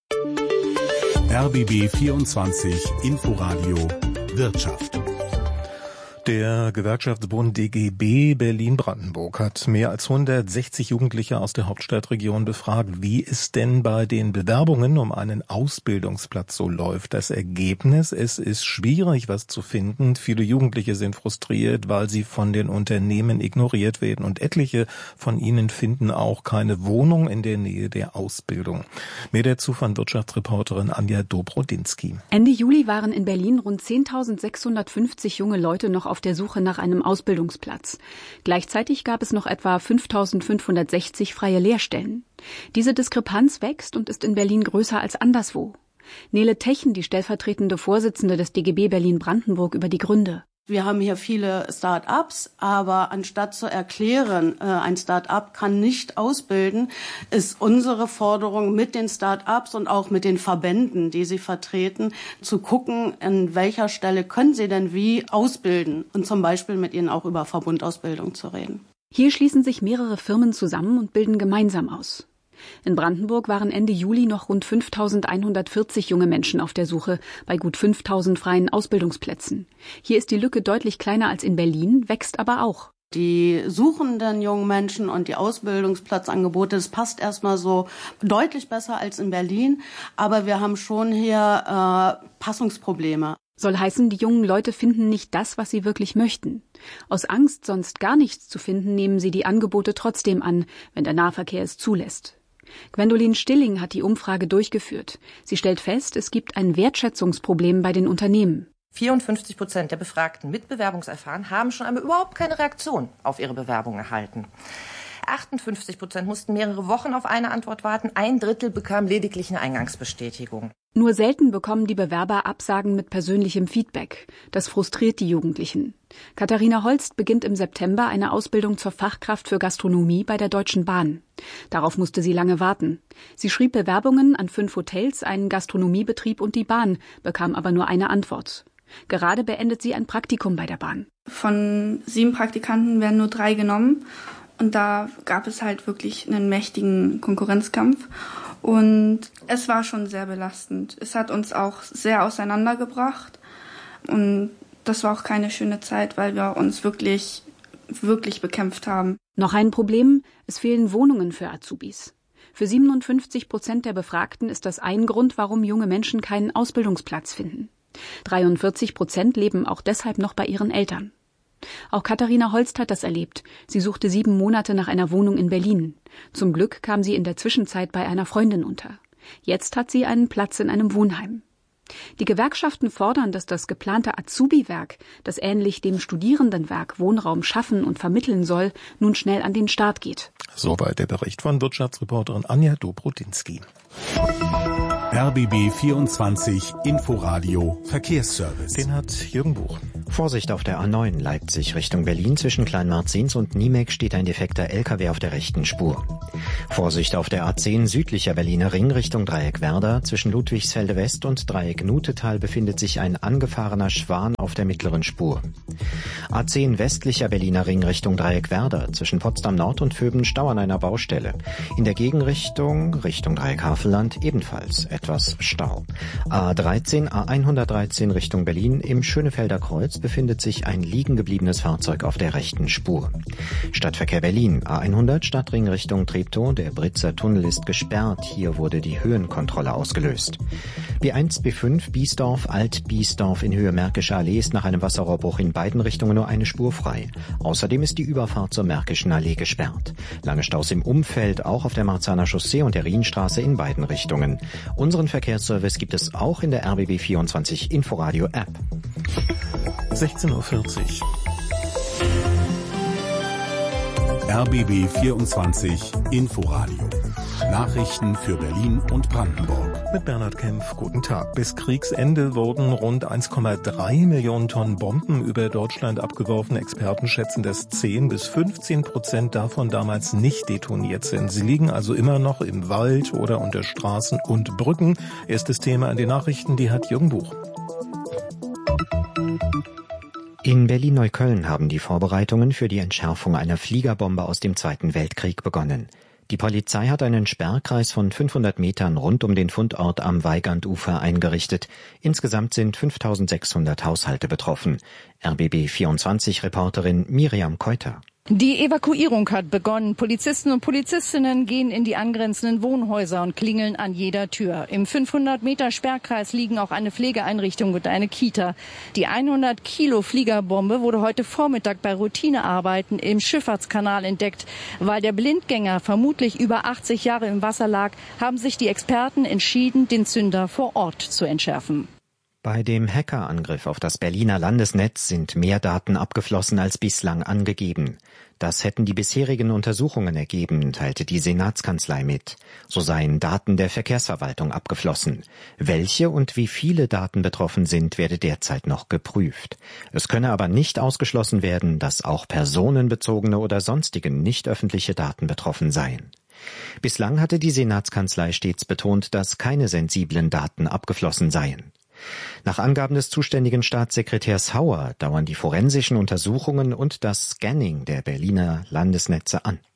S7: R B B vierundzwanzig Inforadio Wirtschaft.
S2: Der Gewerkschaftsbund D G B Berlin-Brandenburg hat mehr als hundertsechzig Jugendliche aus der Hauptstadtregion befragt, wie es denn bei den Bewerbungen um einen Ausbildungsplatz so läuft. Das Ergebnis: Es ist schwierig, was zu finden. Viele Jugendliche sind frustriert, weil sie von den Unternehmen ignoriert werden, und etliche von ihnen finden auch keine Wohnung in der Nähe der Ausbildung. Mehr dazu von Wirtschaftsreporterin Anja Dobrodinsky.
S5: Ende Juli waren in Berlin rund zehntausendsechshundertfünfzig junge Leute noch auf der Suche nach einem Ausbildungsplatz. Gleichzeitig gab es noch etwa fünftausendfünfhundertsechzig freie Lehrstellen. Diese Diskrepanz wächst und ist in Berlin größer als anderswo. Nele Techen, die stellvertretende Vorsitzende des D G B Berlin-Brandenburg, über die Gründe.
S6: Wir haben hier viele Start-ups, aber anstatt zu erklären, ein Start-up kann nicht ausbilden, ist unsere Forderung mit den Start-ups und auch mit den Verbänden, die sie vertreten, zu gucken, an welcher Stelle können sie denn wie ausbilden und zum Beispiel mit ihnen auch über Verbundausbildung zu reden.
S5: Hier schließen sich mehrere Firmen zusammen und bilden gemeinsam aus. In Brandenburg waren Ende Juli noch rund fünftausendeinhundertvierzig junge Menschen auf der Suche bei gut fünftausend freien Ausbildungsplätzen. Hier ist die Lücke deutlich kleiner als in Berlin, wächst aber auch.
S6: Die suchenden jungen Menschen und die Ausbildungsplatzangebote, das passt erstmal so deutlich besser als in Berlin, aber wir haben schon hier äh, Passungsprobleme.
S5: Soll heißen, die jungen Leute finden nicht das, was sie wirklich möchten. Aus Angst, sonst gar nichts zu finden, nehmen sie die Angebote trotzdem an, wenn der Nahverkehr es zulässt. Gwendolin Stilling hat die Umfrage durchgeführt. Sie stellt fest, es gibt ein Wertschätzungsproblem bei den Unternehmen.
S8: vierundfünfzig Prozent der Befragten mit Bewerbungserfahrung haben schon einmal überhaupt keine Reaktion auf ihre Bewerbung erhalten. achtundfünfzig Prozent mussten mehrere Wochen auf eine Antwort warten. Ein Drittel bekam lediglich eine Eingangsbestätigung.
S5: Nur selten bekommen die Bewerber Absagen mit persönlichem Feedback. Das frustriert die Jugendlichen. Katharina Holst beginnt im September eine Ausbildung zur Fachkraft für Gastronomie bei der Deutschen Bahn. Darauf musste sie lange warten. Sie schrieb Bewerbungen an fünf Hotels, einen Gastronomiebetrieb und die Bahn, bekam aber nur eine Antwort. Gerade beendet sie ein Praktikum bei der Bahn.
S10: Von sieben Praktikanten werden nur drei genommen. Und da gab es halt wirklich einen mächtigen Konkurrenzkampf. Und es war schon sehr belastend. Es hat uns auch sehr auseinandergebracht. Und das war auch keine schöne Zeit, weil wir uns wirklich, wirklich bekämpft haben.
S5: Noch ein Problem: Es fehlen Wohnungen für Azubis. Für siebenundfünfzig Prozent der Befragten ist das ein Grund, warum junge Menschen keinen Ausbildungsplatz finden. dreiundvierzig Prozent leben auch deshalb noch bei ihren Eltern. Auch Katharina Holst hat das erlebt. Sie suchte sieben Monate nach einer Wohnung in Berlin. Zum Glück kam sie in der Zwischenzeit bei einer Freundin unter. Jetzt hat sie einen Platz in einem Wohnheim. Die Gewerkschaften fordern, dass das geplante Azubi-Werk, das ähnlich dem Studierendenwerk Wohnraum schaffen und vermitteln soll, nun schnell an den Start geht.
S2: Soweit der Bericht von Wirtschaftsreporterin Anja Dobrodinsky.
S7: R B B vierundzwanzig Inforadio Verkehrsservice.
S2: Den hat Jürgen Buch.
S15: Vorsicht auf der A neun Leipzig Richtung Berlin. Zwischen Kleinmarzens und Niemek steht ein defekter L K W auf der rechten Spur. Vorsicht auf der A zehn südlicher Berliner Ring Richtung Dreieck Werder. Zwischen Ludwigsfelde West und Dreieck Nutetal befindet sich ein angefahrener Schwan auf der mittleren Spur. A zehn westlicher Berliner Ring Richtung Dreieck Werder. Zwischen Potsdam Nord und Vöben Stau an einer Baustelle. In der Gegenrichtung Richtung Dreieck Havelland ebenfalls etwas Stau. A dreizehn, A hundertdreizehn Richtung Berlin. Im Schönefelder Kreuz befindet sich ein liegen gebliebenes Fahrzeug auf der rechten Spur. Stadtverkehr Berlin, A hundert Stadtring Richtung Treptow. Der Britzer Tunnel ist gesperrt. Hier wurde die Höhenkontrolle ausgelöst. B eins, B fünf, Biesdorf, Alt-Biesdorf in Höhe Märkische Allee ist nach einem Wasserrohrbruch in beiden Richtungen nur eine Spur frei. Außerdem ist die Überfahrt zur Märkischen Allee gesperrt. Lange Staus im Umfeld, auch auf der Marzahner Chaussee und der Rienstraße in beiden Richtungen. Unseren Verkehrsservice gibt es auch in der R B B vierundzwanzig Inforadio App.
S2: sechzehn Uhr vierzig.
S7: R B B vierundzwanzig Inforadio. Nachrichten für Berlin und Brandenburg.
S2: Mit Bernhard Kempf, guten Tag. Bis Kriegsende wurden rund eins Komma drei Millionen Tonnen Bomben über Deutschland abgeworfen. Experten schätzen, dass zehn bis fünfzehn Prozent davon damals nicht detoniert sind. Sie liegen also immer noch im Wald oder unter Straßen und Brücken. Erstes Thema an den Nachrichten, die hat Jürgen Buch.
S15: In Berlin-Neukölln haben die Vorbereitungen für die Entschärfung einer Fliegerbombe aus dem Zweiten Weltkrieg begonnen. Die Polizei hat einen Sperrkreis von fünfhundert Metern rund um den Fundort am Weigandufer eingerichtet. Insgesamt sind fünftausendsechshundert Haushalte betroffen. R B B vierundzwanzig Reporterin Miriam Keuter.
S18: Die Evakuierung hat begonnen. Polizisten und Polizistinnen gehen in die angrenzenden Wohnhäuser und klingeln an jeder Tür. Im fünfhundert Meter Sperrkreis liegen auch eine Pflegeeinrichtung und eine Kita. Die hundert Kilo Fliegerbombe wurde heute Vormittag bei Routinearbeiten im Schifffahrtskanal entdeckt. Weil der Blindgänger vermutlich über achtzig Jahre im Wasser lag, haben sich die Experten entschieden, den Zünder vor Ort zu entschärfen.
S15: Bei dem Hackerangriff auf das Berliner Landesnetz sind mehr Daten abgeflossen als bislang angegeben. Das hätten die bisherigen Untersuchungen ergeben, teilte die Senatskanzlei mit. So seien Daten der Verkehrsverwaltung abgeflossen. Welche und wie viele Daten betroffen sind, werde derzeit noch geprüft. Es könne aber nicht ausgeschlossen werden, dass auch personenbezogene oder sonstige nicht öffentliche Daten betroffen seien. Bislang hatte die Senatskanzlei stets betont, dass keine sensiblen Daten abgeflossen seien. Nach Angaben des zuständigen Staatssekretärs Hauer dauern die forensischen Untersuchungen und das Scanning der Berliner Landesnetze an.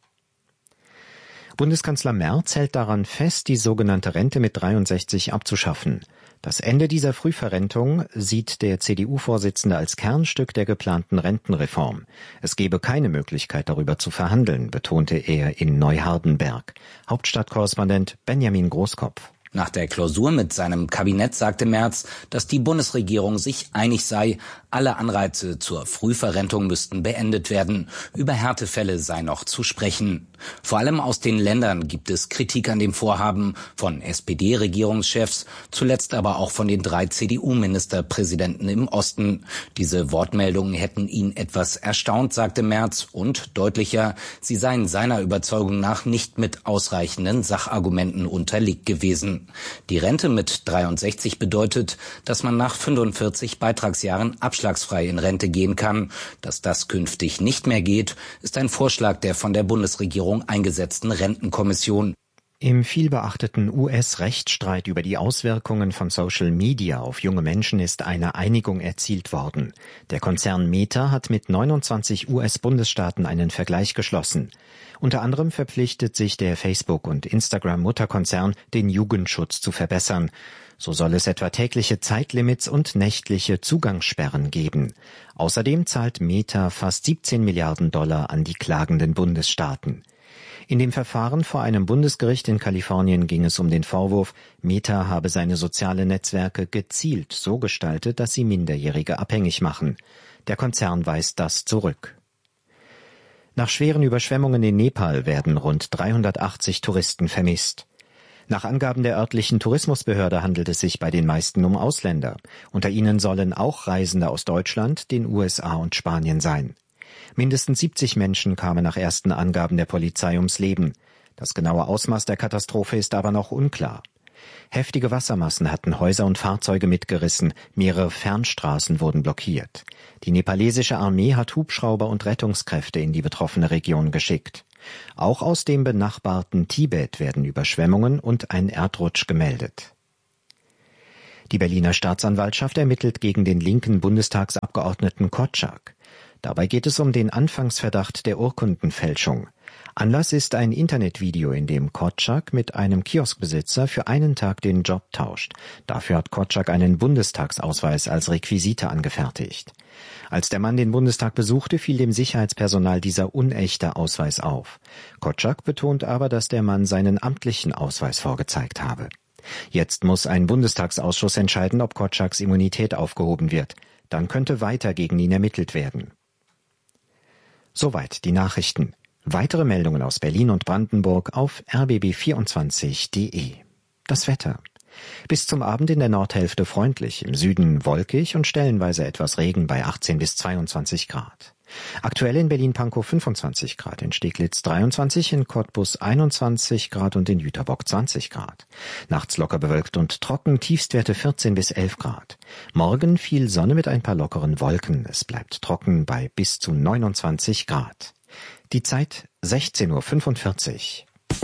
S15: Bundeskanzler Merz hält daran fest, die sogenannte Rente mit dreiundsechzig abzuschaffen. Das Ende dieser Frühverrentung sieht der C D U-Vorsitzende als Kernstück der geplanten Rentenreform. Es gebe keine Möglichkeit, darüber zu verhandeln, betonte er in Neuhardenberg. Hauptstadtkorrespondent Benjamin Großkopf.
S9: Nach der Klausur mit seinem Kabinett sagte Merz, dass die Bundesregierung sich einig sei, alle Anreize zur Frühverrentung müssten beendet werden. Über Härtefälle sei noch zu sprechen. Vor allem aus den Ländern gibt es Kritik an dem Vorhaben, von S P D-Regierungschefs, zuletzt aber auch von den drei C D U-Ministerpräsidenten im Osten. Diese Wortmeldungen hätten ihn etwas erstaunt, sagte Merz, und deutlicher, sie seien seiner Überzeugung nach nicht mit ausreichenden Sachargumenten unterlegt gewesen. Die Rente mit dreiundsechzig bedeutet, dass man nach fünfundvierzig Beitragsjahren abschlagsfrei in Rente gehen kann. Dass das künftig nicht mehr geht, ist ein Vorschlag der von der Bundesregierung eingesetzten Rentenkommission.
S15: Im vielbeachteten U S-Rechtsstreit über die Auswirkungen von Social Media auf junge Menschen ist eine Einigung erzielt worden. Der Konzern Meta hat mit neunundzwanzig U S-Bundesstaaten einen Vergleich geschlossen. Unter anderem verpflichtet sich der Facebook- und Instagram-Mutterkonzern, den Jugendschutz zu verbessern. So soll es etwa tägliche Zeitlimits und nächtliche Zugangssperren geben. Außerdem zahlt Meta fast siebzehn Milliarden Dollar an die klagenden Bundesstaaten. In dem Verfahren vor einem Bundesgericht in Kalifornien ging es um den Vorwurf, Meta habe seine sozialen Netzwerke gezielt so gestaltet, dass sie Minderjährige abhängig machen. Der Konzern weist das zurück. Nach schweren Überschwemmungen in Nepal werden rund dreihundertachtzig Touristen vermisst. Nach Angaben der örtlichen Tourismusbehörde handelt es sich bei den meisten um Ausländer. Unter ihnen sollen auch Reisende aus Deutschland, den U S A und Spanien sein. Mindestens siebzig Menschen kamen nach ersten Angaben der Polizei ums Leben. Das genaue Ausmaß der Katastrophe ist aber noch unklar. Heftige Wassermassen hatten Häuser und Fahrzeuge mitgerissen, mehrere Fernstraßen wurden blockiert. Die nepalesische Armee hat Hubschrauber und Rettungskräfte in die betroffene Region geschickt. Auch aus dem benachbarten Tibet werden Überschwemmungen und ein Erdrutsch gemeldet. Die Berliner Staatsanwaltschaft ermittelt gegen den linken Bundestagsabgeordneten Kotschak. Dabei geht es um den Anfangsverdacht der Urkundenfälschung. Anlass ist ein Internetvideo, in dem Kotschak mit einem Kioskbesitzer für einen Tag den Job tauscht. Dafür hat Kotschak einen Bundestagsausweis als Requisite angefertigt. Als der Mann den Bundestag besuchte, fiel dem Sicherheitspersonal dieser unechte Ausweis auf. Kotschak betont aber, dass der Mann seinen amtlichen Ausweis vorgezeigt habe. Jetzt muss ein Bundestagsausschuss entscheiden, ob Kotschaks Immunität aufgehoben wird. Dann könnte weiter gegen ihn ermittelt werden. Soweit die Nachrichten. Weitere Meldungen aus Berlin und Brandenburg auf r b b vierundzwanzig punkt d e. Das Wetter. Bis zum Abend in der Nordhälfte freundlich, im Süden wolkig und stellenweise etwas Regen bei achtzehn bis zweiundzwanzig Grad. Aktuell in Berlin-Pankow fünfundzwanzig Grad, in Steglitz dreiundzwanzig, in Cottbus einundzwanzig Grad und in Jüterbock zwanzig Grad. Nachts locker bewölkt und trocken, Tiefstwerte vierzehn bis elf Grad. Morgen viel Sonne mit ein paar lockeren Wolken. Es bleibt trocken bei bis zu neunundzwanzig Grad. Die Zeit sechzehn Uhr fünfundvierzig.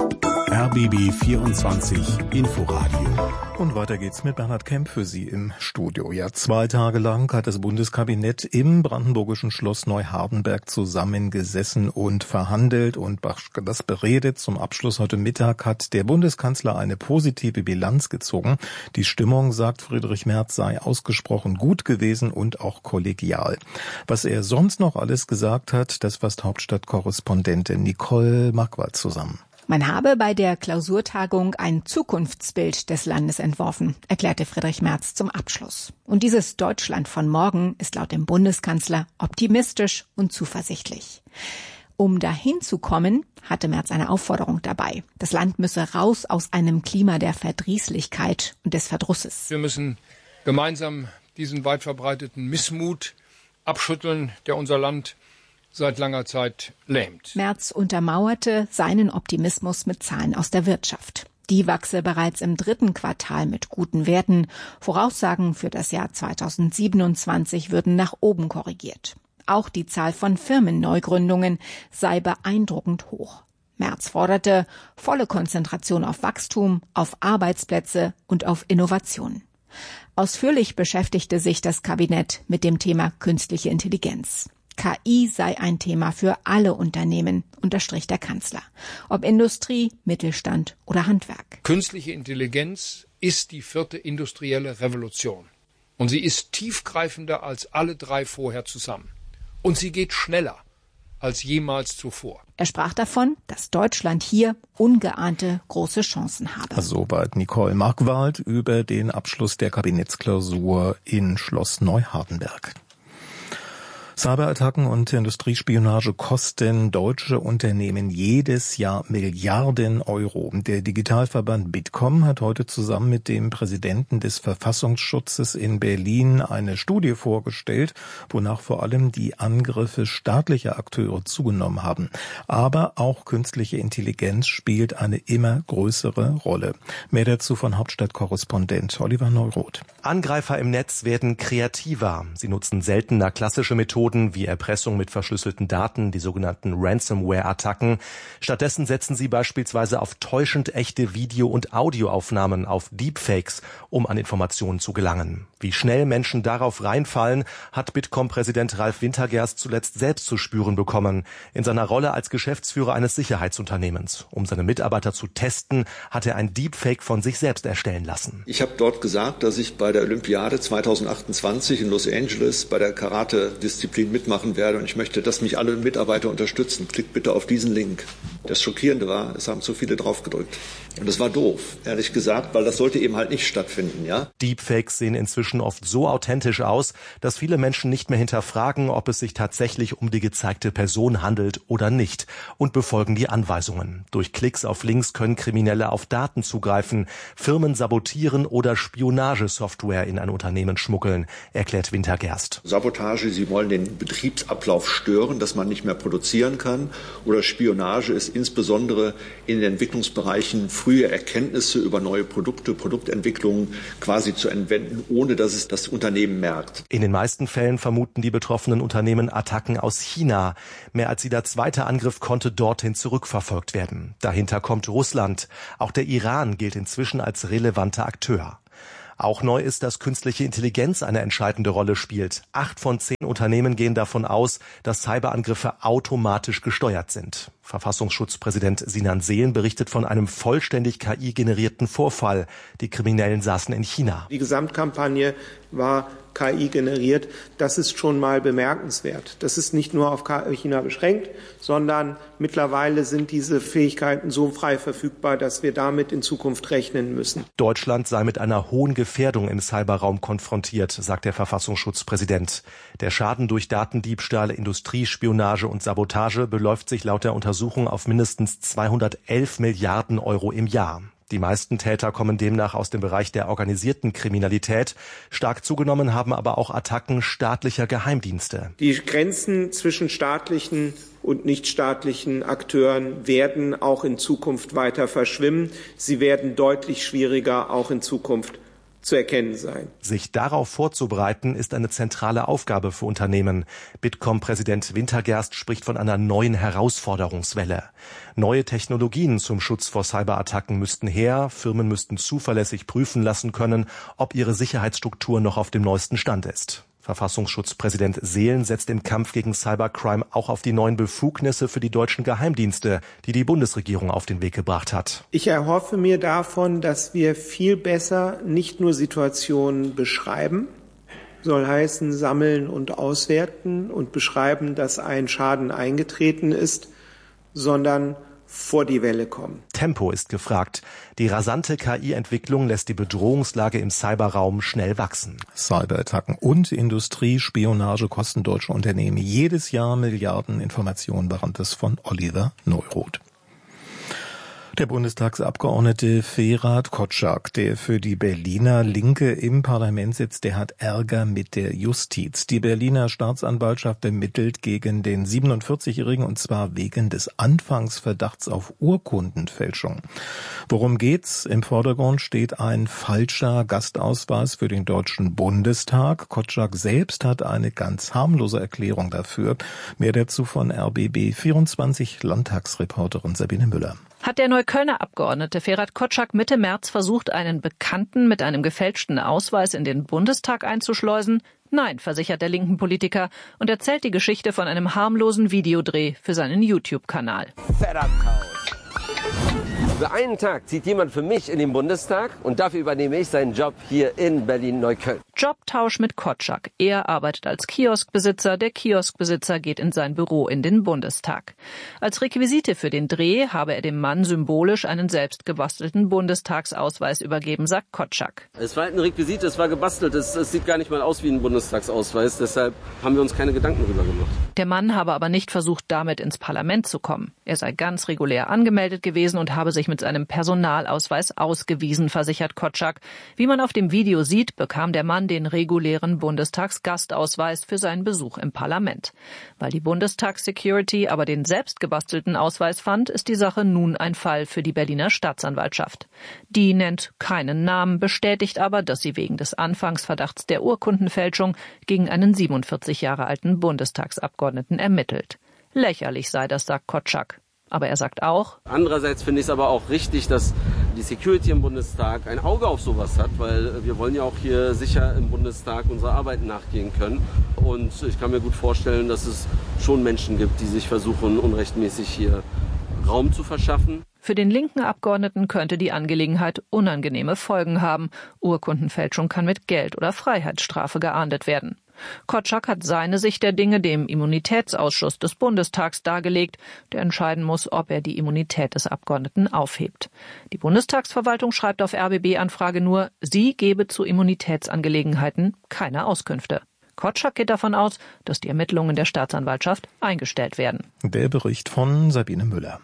S7: R B B vierundzwanzig Inforadio.
S2: Und weiter geht's mit Bernhard Kemp für Sie im Studio. Ja, zwei Tage lang hat das Bundeskabinett im brandenburgischen Schloss Neuhardenberg zusammengesessen und verhandelt und das beredet. Zum Abschluss heute Mittag hat der Bundeskanzler eine positive Bilanz gezogen. Die Stimmung, sagt Friedrich Merz, sei ausgesprochen gut gewesen und auch kollegial. Was er sonst noch alles gesagt hat, das fasst Hauptstadtkorrespondentin Nicole Markwald zusammen.
S11: Man habe bei der Klausurtagung ein Zukunftsbild des Landes entworfen, erklärte Friedrich Merz zum Abschluss. Und dieses Deutschland von morgen ist laut dem Bundeskanzler optimistisch und zuversichtlich. Um dahin zu kommen, hatte Merz eine Aufforderung dabei. Das Land müsse raus aus einem Klima der Verdrießlichkeit und des Verdrusses.
S12: Wir müssen gemeinsam diesen weit verbreiteten Missmut abschütteln, der unser Land seit langer Zeit lähmt.
S11: Merz untermauerte seinen Optimismus mit Zahlen aus der Wirtschaft. Die wachse bereits im dritten Quartal mit guten Werten. Voraussagen für das Jahr zweitausendsiebenundzwanzig würden nach oben korrigiert. Auch die Zahl von Firmenneugründungen sei beeindruckend hoch. Merz forderte volle Konzentration auf Wachstum, auf Arbeitsplätze und auf Innovation. Ausführlich beschäftigte sich das Kabinett mit dem Thema künstliche Intelligenz. K I sei ein Thema für alle Unternehmen, unterstrich der Kanzler. Ob Industrie, Mittelstand oder Handwerk.
S12: Künstliche Intelligenz ist die vierte industrielle Revolution. Und sie ist tiefgreifender als alle drei vorher zusammen. Und sie geht schneller als jemals zuvor.
S11: Er sprach davon, dass Deutschland hier ungeahnte große Chancen habe.
S2: Soweit Nicole Markwald über den Abschluss der Kabinettsklausur in Schloss Neuhardenberg. Cyberattacken und Industriespionage kosten deutsche Unternehmen jedes Jahr Milliarden Euro. Der Digitalverband Bitkom hat heute zusammen mit dem Präsidenten des Verfassungsschutzes in Berlin eine Studie vorgestellt, wonach vor allem die Angriffe staatlicher Akteure zugenommen haben. Aber auch künstliche Intelligenz spielt eine immer größere Rolle. Mehr dazu von Hauptstadtkorrespondent Oliver Neuroth.
S13: Angreifer im Netz werden kreativer. Sie nutzen seltener klassische Methoden wie Erpressung mit verschlüsselten Daten, die sogenannten Ransomware-Attacken. Stattdessen setzen sie beispielsweise auf täuschend echte Video- und Audioaufnahmen, auf Deepfakes, um an Informationen zu gelangen. Wie schnell Menschen darauf reinfallen, hat Bitkom-Präsident Ralf Wintergerst zuletzt selbst zu spüren bekommen, in seiner Rolle als Geschäftsführer eines Sicherheitsunternehmens. Um seine Mitarbeiter zu testen, hat er ein Deepfake von sich selbst erstellen lassen.
S14: Ich habe dort gesagt, dass ich bei der Olympiade zweitausendachtundzwanzig in Los Angeles bei der Karate-Disziplin Disziplin mitmachen werde und ich möchte, dass mich alle Mitarbeiter unterstützen. Klickt bitte auf diesen Link. Das Schockierende war, es haben zu viele drauf gedrückt. Und das war doof, ehrlich gesagt, weil das sollte eben halt nicht stattfinden, ja?
S13: Deepfakes sehen inzwischen oft so authentisch aus, dass viele Menschen nicht mehr hinterfragen, ob es sich tatsächlich um die gezeigte Person handelt oder nicht und befolgen die Anweisungen. Durch Klicks auf Links können Kriminelle auf Daten zugreifen, Firmen sabotieren oder Spionagesoftware in ein Unternehmen schmuggeln, erklärt Wintergerst.
S14: Sabotage, sie wollen den Betriebsablauf stören, dass man nicht mehr produzieren kann. Oder Spionage ist insbesondere in den Entwicklungsbereichen frühe Erkenntnisse über neue Produkte, Produktentwicklungen quasi zu entwenden, ohne dass es das Unternehmen merkt.
S13: In den meisten Fällen vermuten die betroffenen Unternehmen Attacken aus China. Mehr als jeder zweite Angriff konnte dorthin zurückverfolgt werden. Dahinter kommt Russland. Auch der Iran gilt inzwischen als relevanter Akteur. Auch neu ist, dass künstliche Intelligenz eine entscheidende Rolle spielt. Acht von zehn Unternehmen gehen davon aus, dass Cyberangriffe automatisch gesteuert sind. Verfassungsschutzpräsident Sinan Sehlen berichtet von einem vollständig K I-generierten Vorfall. Die Kriminellen saßen in China.
S16: Die Gesamtkampagne war K I generiert. Das ist schon mal bemerkenswert. Das ist nicht nur auf China beschränkt, sondern mittlerweile sind diese Fähigkeiten so frei verfügbar, dass wir damit in Zukunft rechnen müssen.
S13: Deutschland sei mit einer hohen Gefährdung im Cyberraum konfrontiert, sagt der Verfassungsschutzpräsident. Der Schaden durch Datendiebstahl, Industriespionage und Sabotage beläuft sich laut der Untersuchung auf mindestens zweihundertelf Milliarden Euro im Jahr. Die meisten Täter kommen demnach aus dem Bereich der organisierten Kriminalität. Stark zugenommen haben aber auch Attacken staatlicher Geheimdienste.
S16: Die Grenzen zwischen staatlichen und nichtstaatlichen Akteuren werden auch in Zukunft weiter verschwimmen. Sie werden deutlich schwieriger auch in Zukunft zu erkennen sein.
S13: Sich darauf vorzubereiten, ist eine zentrale Aufgabe für Unternehmen. Bitkom-Präsident Wintergerst spricht von einer neuen Herausforderungswelle. Neue Technologien zum Schutz vor Cyberattacken müssten her. Firmen müssten zuverlässig prüfen lassen können, ob ihre Sicherheitsstruktur noch auf dem neuesten Stand ist. Verfassungsschutzpräsident Sehlen setzt im Kampf gegen Cybercrime auch auf die neuen Befugnisse für die deutschen Geheimdienste, die die Bundesregierung auf den Weg gebracht hat.
S16: Ich erhoffe mir davon, dass wir viel besser nicht nur Situationen beschreiben, soll heißen sammeln und auswerten und beschreiben, dass ein Schaden eingetreten ist, sondern vor die Welle kommen.
S13: Tempo ist gefragt. Die rasante K I-Entwicklung lässt die Bedrohungslage im Cyberraum schnell wachsen.
S2: Cyberattacken und Industriespionage kosten deutsche Unternehmen jedes Jahr Milliarden. Informationen waren das von Oliver Neuroth. Der Bundestagsabgeordnete Ferhat Kotschak, der für die Berliner Linke im Parlament sitzt, der hat Ärger mit der Justiz. Die Berliner Staatsanwaltschaft ermittelt gegen den siebenundvierzigjährigen und zwar wegen des Anfangsverdachts auf Urkundenfälschung. Worum geht's? Im Vordergrund steht ein falscher Gastausweis für den Deutschen Bundestag. Kotschak selbst hat eine ganz harmlose Erklärung dafür. Mehr dazu von R B B vierundzwanzig Landtagsreporterin Sabine Müller.
S17: Hat der Neuköllner Abgeordnete Ferhat Kotschak Mitte März versucht, einen Bekannten mit einem gefälschten Ausweis in den Bundestag einzuschleusen? Nein, versichert der linken Politiker und erzählt die Geschichte von einem harmlosen Videodreh für seinen YouTube-Kanal.
S19: Für einen Tag zieht jemand für mich in den Bundestag und dafür übernehme ich seinen Job hier in Berlin-Neukölln.
S17: Jobtausch mit Kotschak. Er arbeitet als Kioskbesitzer, der Kioskbesitzer geht in sein Büro in den Bundestag. Als Requisite für den Dreh habe er dem Mann symbolisch einen selbst gebastelten Bundestagsausweis übergeben, sagt Kotschak.
S19: Es war halt ein Requisit, es war gebastelt, es, es sieht gar nicht mal aus wie ein Bundestagsausweis, deshalb haben wir uns keine Gedanken darüber gemacht.
S17: Der Mann habe aber nicht versucht, damit ins Parlament zu kommen. Er sei ganz regulär angemeldet gewesen und habe sich mit seinem Personalausweis ausgewiesen, versichert Kotschak. Wie man auf dem Video sieht, bekam der Mann den regulären Bundestagsgastausweis für seinen Besuch im Parlament. Weil die Bundestagssecurity aber den selbst gebastelten Ausweis fand, ist die Sache nun ein Fall für die Berliner Staatsanwaltschaft. Die nennt keinen Namen, bestätigt aber, dass sie wegen des Anfangsverdachts der Urkundenfälschung gegen einen siebenundvierzig Jahre alten Bundestagsabgeordneten ermittelt. Lächerlich sei das, sagt Kotschak. Aber er sagt auch,
S19: andererseits finde ich es aber auch richtig, dass die Security im Bundestag ein Auge auf sowas hat, weil wir wollen ja auch hier sicher im Bundestag unserer Arbeit nachgehen können. Und ich kann mir gut vorstellen, dass es schon Menschen gibt, die sich versuchen, unrechtmäßig hier Raum zu verschaffen.
S17: Für den linken Abgeordneten könnte die Angelegenheit unangenehme Folgen haben. Urkundenfälschung kann mit Geld- oder Freiheitsstrafe geahndet werden. Korczak hat seine Sicht der Dinge dem Immunitätsausschuss des Bundestags dargelegt, der entscheiden muss, ob er die Immunität des Abgeordneten aufhebt. Die Bundestagsverwaltung schreibt auf R B B-Anfrage nur, sie gebe zu Immunitätsangelegenheiten keine Auskünfte. Korczak geht davon aus, dass die Ermittlungen der Staatsanwaltschaft eingestellt werden.
S2: Der Bericht von Sabine Müller.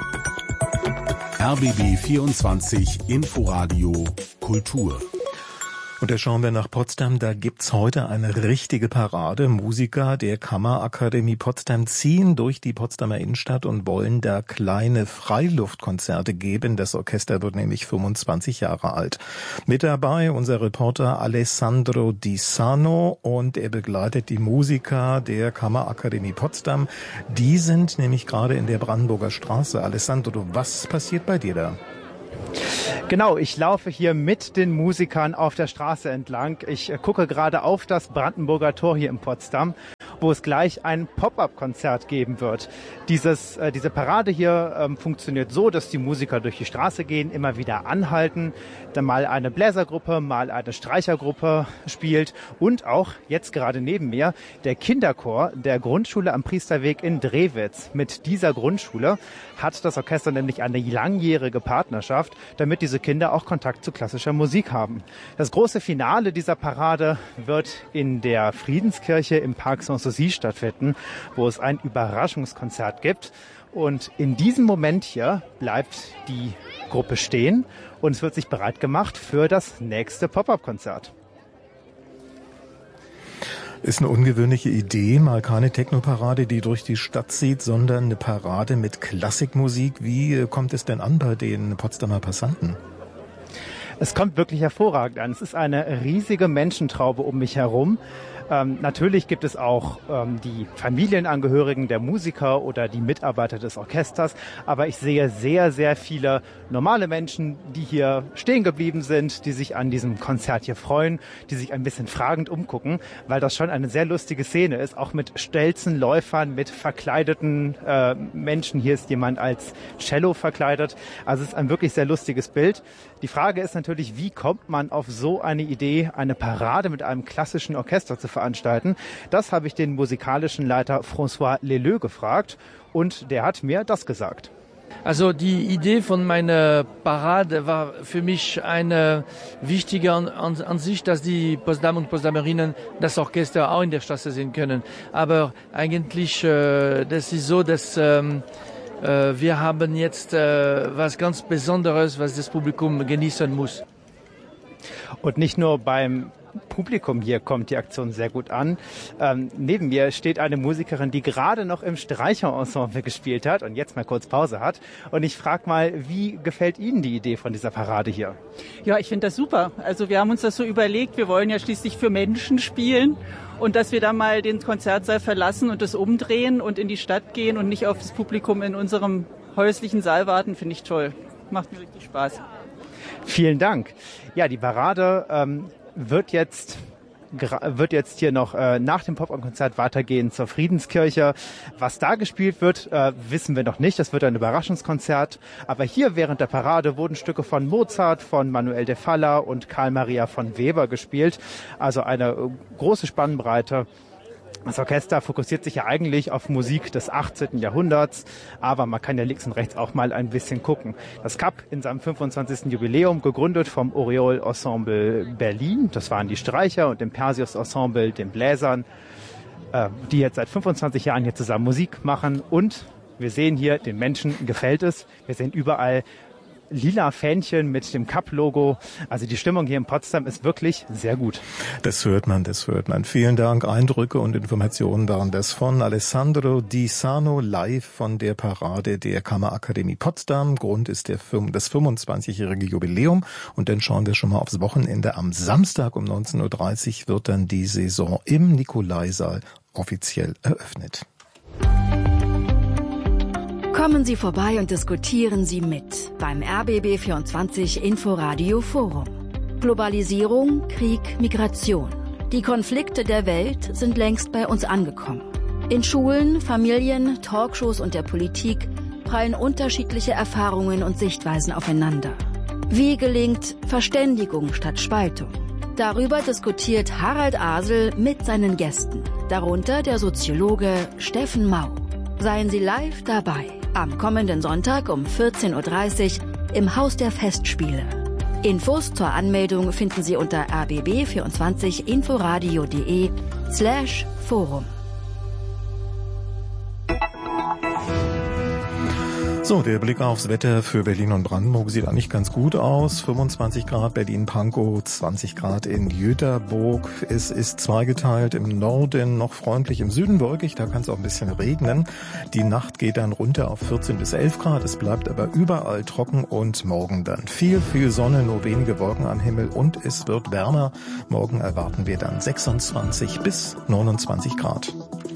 S7: R B B vierundzwanzig Inforadio Kultur.
S2: Und da schauen wir nach Potsdam, da gibt's heute eine richtige Parade. Musiker der Kammerakademie Potsdam ziehen durch die Potsdamer Innenstadt und wollen da kleine Freiluftkonzerte geben. Das Orchester wird nämlich fünfundzwanzig Jahre alt. Mit dabei unser Reporter Alessandro Di Sano und er begleitet die Musiker der Kammerakademie Potsdam. Die sind nämlich gerade in der Brandenburger Straße. Alessandro, was passiert bei dir da?
S20: Genau, ich laufe hier mit den Musikern auf der Straße entlang. Ich gucke gerade auf das Brandenburger Tor hier in Potsdam, wo es gleich ein Pop-up-Konzert geben wird. Dieses, äh, diese Parade hier ähm, funktioniert so, dass die Musiker durch die Straße gehen, immer wieder anhalten, dann mal eine Bläsergruppe, mal eine Streichergruppe spielt und auch jetzt gerade neben mir der Kinderchor der Grundschule am Priesterweg in Drewitz. Mit dieser Grundschule hat das Orchester nämlich eine langjährige Partnerschaft, damit diese Kinder auch Kontakt zu klassischer Musik haben. Das große Finale dieser Parade wird in der Friedenskirche im Park Sanssouci stattfinden, wo es ein Überraschungskonzert gibt. Und in diesem Moment hier bleibt die Gruppe stehen und es wird sich bereit gemacht für das nächste Pop-up-Konzert.
S2: Ist eine ungewöhnliche Idee, mal keine Techno-Parade, die durch die Stadt zieht, sondern eine Parade mit Klassikmusik. Wie kommt es denn an bei den Potsdamer Passanten?
S20: Es kommt wirklich hervorragend an. Es ist eine riesige Menschentraube um mich herum. Ähm, natürlich gibt es auch ähm, die Familienangehörigen der Musiker oder die Mitarbeiter des Orchesters, aber ich sehe sehr, sehr viele normale Menschen, die hier stehen geblieben sind, die sich an diesem Konzert hier freuen, die sich ein bisschen fragend umgucken, weil das schon eine sehr lustige Szene ist, auch mit stelzen Läufern, mit verkleideten äh, Menschen. Hier ist jemand als Cello verkleidet, also es ist ein wirklich sehr lustiges Bild. Die Frage ist natürlich, wie kommt man auf so eine Idee, eine Parade mit einem klassischen Orchester zu veranstalten? Das habe ich den musikalischen Leiter François Leleu gefragt und der hat mir das gesagt.
S21: Also die Idee von meiner Parade war für mich eine wichtige Ansicht, dass die Potsdamer und Potsdamerinnen das Orchester auch in der Straße sehen können. Aber eigentlich, äh, das ist so, dass ähm, äh, wir haben jetzt äh, was ganz Besonderes, was das Publikum genießen muss.
S20: Und nicht nur beim Publikum hier kommt die Aktion sehr gut an. Ähm, neben mir steht eine Musikerin, die gerade noch im Streicherensemble gespielt hat und jetzt mal kurz Pause hat. Und ich frage mal, wie gefällt Ihnen die Idee von dieser Parade hier?
S22: Ja, ich finde das super. Also wir haben uns das so überlegt, wir wollen ja schließlich für Menschen spielen und dass wir da mal den Konzertsaal verlassen und das umdrehen und in die Stadt gehen und nicht auf das Publikum in unserem häuslichen Saal warten, finde ich toll. Macht mir richtig Spaß.
S20: Vielen Dank. Ja, die Parade ähm, wird jetzt wird jetzt hier noch äh, nach dem Pop-up-Konzert weitergehen zur Friedenskirche. Was da gespielt wird, äh, wissen wir noch nicht. Das wird ein Überraschungskonzert. Aber hier während der Parade wurden Stücke von Mozart, von Manuel de Falla und Karl Maria von Weber gespielt. Also eine äh, große Spannbreite. Das Orchester fokussiert sich ja eigentlich auf Musik des achtzehnten Jahrhunderts, aber man kann ja links und rechts auch mal ein bisschen gucken. Das K A P in seinem fünfundzwanzigsten Jubiläum, gegründet vom Oriol Ensemble Berlin, das waren die Streicher, und dem Perseus Ensemble, den Bläsern, äh, die jetzt seit fünfundzwanzig Jahren hier zusammen Musik machen. Und wir sehen hier, den Menschen gefällt es. Wir sehen überall lila Fähnchen mit dem K A P-Logo. Also die Stimmung hier in Potsdam ist wirklich sehr gut.
S2: Das hört man, das hört man. Vielen Dank. Eindrücke und Informationen waren das von Alessandro Di Sano live von der Parade der Kammerakademie Potsdam. Grund ist der das fünfundzwanzigjährige Jubiläum. Und dann schauen wir schon mal aufs Wochenende. Am Samstag um neunzehn Uhr dreißig wird dann die Saison im Nikolaisaal offiziell eröffnet.
S23: Kommen Sie vorbei und diskutieren Sie mit beim R B B vierundzwanzig Inforadio Forum. Globalisierung, Krieg, Migration. Die Konflikte der Welt sind längst bei uns angekommen. In Schulen, Familien, Talkshows und der Politik prallen unterschiedliche Erfahrungen und Sichtweisen aufeinander. Wie gelingt Verständigung statt Spaltung? Darüber diskutiert Harald Asel mit seinen Gästen, darunter der Soziologe Steffen Mau. Seien Sie live dabei am kommenden Sonntag um vierzehn Uhr dreißig im Haus der Festspiele. Infos zur Anmeldung finden Sie unter r b b vierundzwanzig inforadio punkt de slash forum.
S2: So, der Blick aufs Wetter für Berlin und Brandenburg sieht eigentlich ganz gut aus. fünfundzwanzig Grad Berlin-Pankow, zwanzig Grad in Jüterburg. Es ist zweigeteilt, im Norden noch freundlich, im Süden wolkig, da kann es auch ein bisschen regnen. Die Nacht geht dann runter auf vierzehn bis elf Grad, es bleibt aber überall trocken und morgen dann viel, viel Sonne, nur wenige Wolken am Himmel und es wird wärmer. Morgen erwarten wir dann sechsundzwanzig bis neunundzwanzig Grad.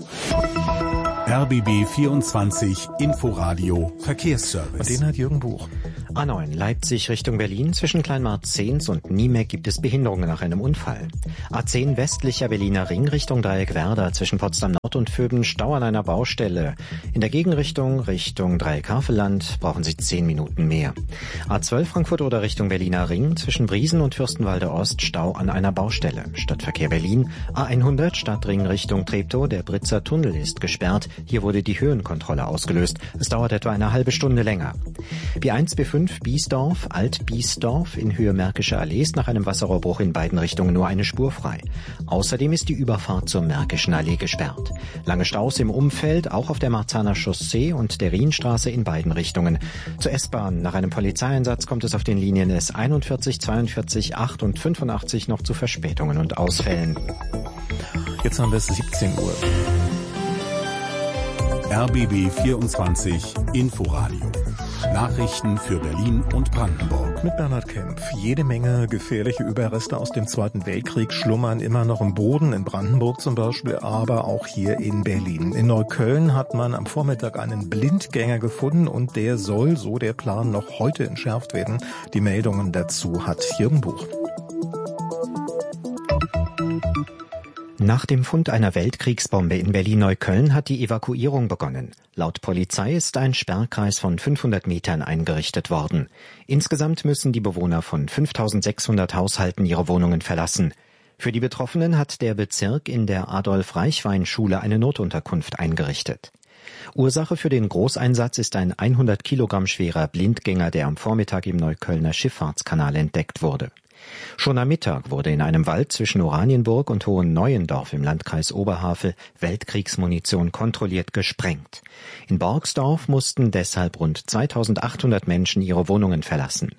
S7: R B B vierundzwanzig Inforadio Verkehrsservice.
S2: Und den hat Jürgen Buch.
S15: A neun Leipzig Richtung Berlin. Zwischen Kleinmarzens und Niemek gibt es Behinderungen nach einem Unfall. A zehn westlicher Berliner Ring Richtung Dreieck Werder. Zwischen Potsdam Nord und Vöben Stau an einer Baustelle. In der Gegenrichtung Richtung Dreieck Havelland brauchen Sie zehn Minuten mehr. A zwölf Frankfurt oder Richtung Berliner Ring. Zwischen Briesen und Fürstenwalde Ost Stau an einer Baustelle. Stadtverkehr Berlin. A hundert Stadtring Richtung Treptow. Der Britzer Tunnel ist gesperrt. Hier wurde die Höhenkontrolle ausgelöst. Es dauert etwa eine halbe Stunde länger. B eins, B fünf Biesdorf, Alt-Biesdorf in Höhe Märkische Allee ist nach einem Wasserrohrbruch in beiden Richtungen nur eine Spur frei. Außerdem ist die Überfahrt zur Märkischen Allee gesperrt. Lange Staus im Umfeld, auch auf der Marzahner Chaussee und der Rienstraße in beiden Richtungen. Zur S-Bahn. Nach einem Polizeieinsatz kommt es auf den Linien S einundvierzig, zweiundvierzig, acht und fünfundachtzig noch zu Verspätungen und Ausfällen.
S2: Jetzt haben wir es siebzehn Uhr.
S7: R B B vierundzwanzig Inforadio. Nachrichten für Berlin und Brandenburg.
S2: Mit Bernhard Kempf. Jede Menge gefährliche Überreste aus dem Zweiten Weltkrieg schlummern immer noch im Boden, in Brandenburg zum Beispiel, aber auch hier in Berlin. In Neukölln hat man am Vormittag einen Blindgänger gefunden und der soll, so der Plan, noch heute entschärft werden. Die Meldungen dazu hat Jürgen Buch.
S15: Nach dem Fund einer Weltkriegsbombe in Berlin-Neukölln hat die Evakuierung begonnen. Laut Polizei ist ein Sperrkreis von fünfhundert Metern eingerichtet worden. Insgesamt müssen die Bewohner von fünftausendsechshundert Haushalten ihre Wohnungen verlassen. Für die Betroffenen hat der Bezirk in der Adolf-Reichwein-Schule eine Notunterkunft eingerichtet. Ursache für den Großeinsatz ist ein hundert Kilogramm schwerer Blindgänger, der am Vormittag im Neuköllner Schifffahrtskanal entdeckt wurde. Schon am Mittag wurde in einem Wald zwischen Oranienburg und Hohenneuendorf im Landkreis Oberhavel Weltkriegsmunition kontrolliert gesprengt. In Borgsdorf mussten deshalb rund zweitausendachthundert Menschen ihre Wohnungen verlassen.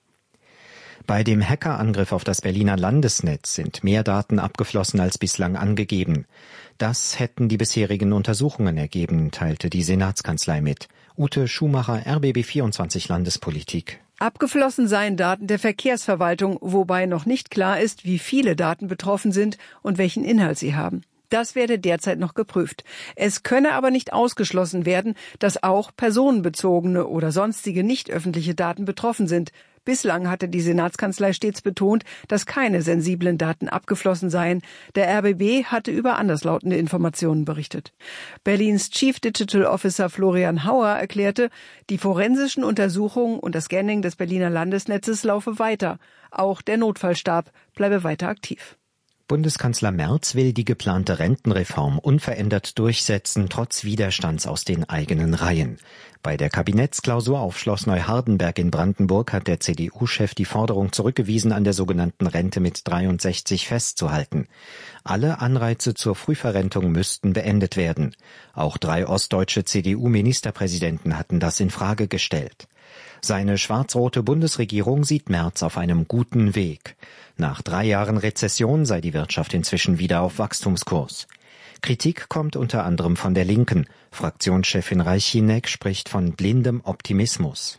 S15: Bei dem Hackerangriff auf das Berliner Landesnetz sind mehr Daten abgeflossen als bislang angegeben. Das hätten die bisherigen Untersuchungen ergeben, teilte die Senatskanzlei mit. Ute Schumacher, R B B vierundzwanzig Landespolitik.
S1: Abgeflossen seien Daten der Verkehrsverwaltung, wobei noch nicht klar ist, wie viele Daten betroffen sind und welchen Inhalt sie haben. Das werde derzeit noch geprüft. Es könne aber nicht ausgeschlossen werden, dass auch personenbezogene oder sonstige nicht öffentliche Daten betroffen sind. Bislang hatte die Senatskanzlei stets betont, dass keine sensiblen Daten abgeflossen seien. Der R B B hatte über anderslautende Informationen berichtet. Berlins Chief Digital Officer Florian Hauer erklärte, die forensischen Untersuchungen und das Scanning des Berliner Landesnetzes laufe weiter. Auch der Notfallstab bleibe weiter aktiv.
S15: Bundeskanzler Merz will die geplante Rentenreform unverändert durchsetzen, trotz Widerstands aus den eigenen Reihen. Bei der Kabinettsklausur auf Schloss Neuhardenberg in Brandenburg hat der C D U-Chef die Forderung zurückgewiesen, an der sogenannten Rente mit dreiundsechzig festzuhalten. Alle Anreize zur Frühverrentung müssten beendet werden. Auch drei ostdeutsche C D U-Ministerpräsidenten hatten das in Frage gestellt. Seine schwarz-rote Bundesregierung sieht Merz auf einem guten Weg. Nach drei Jahren Rezession sei die Wirtschaft inzwischen wieder auf Wachstumskurs. Kritik kommt unter anderem von der Linken. Fraktionschefin Reichinek spricht von blindem Optimismus.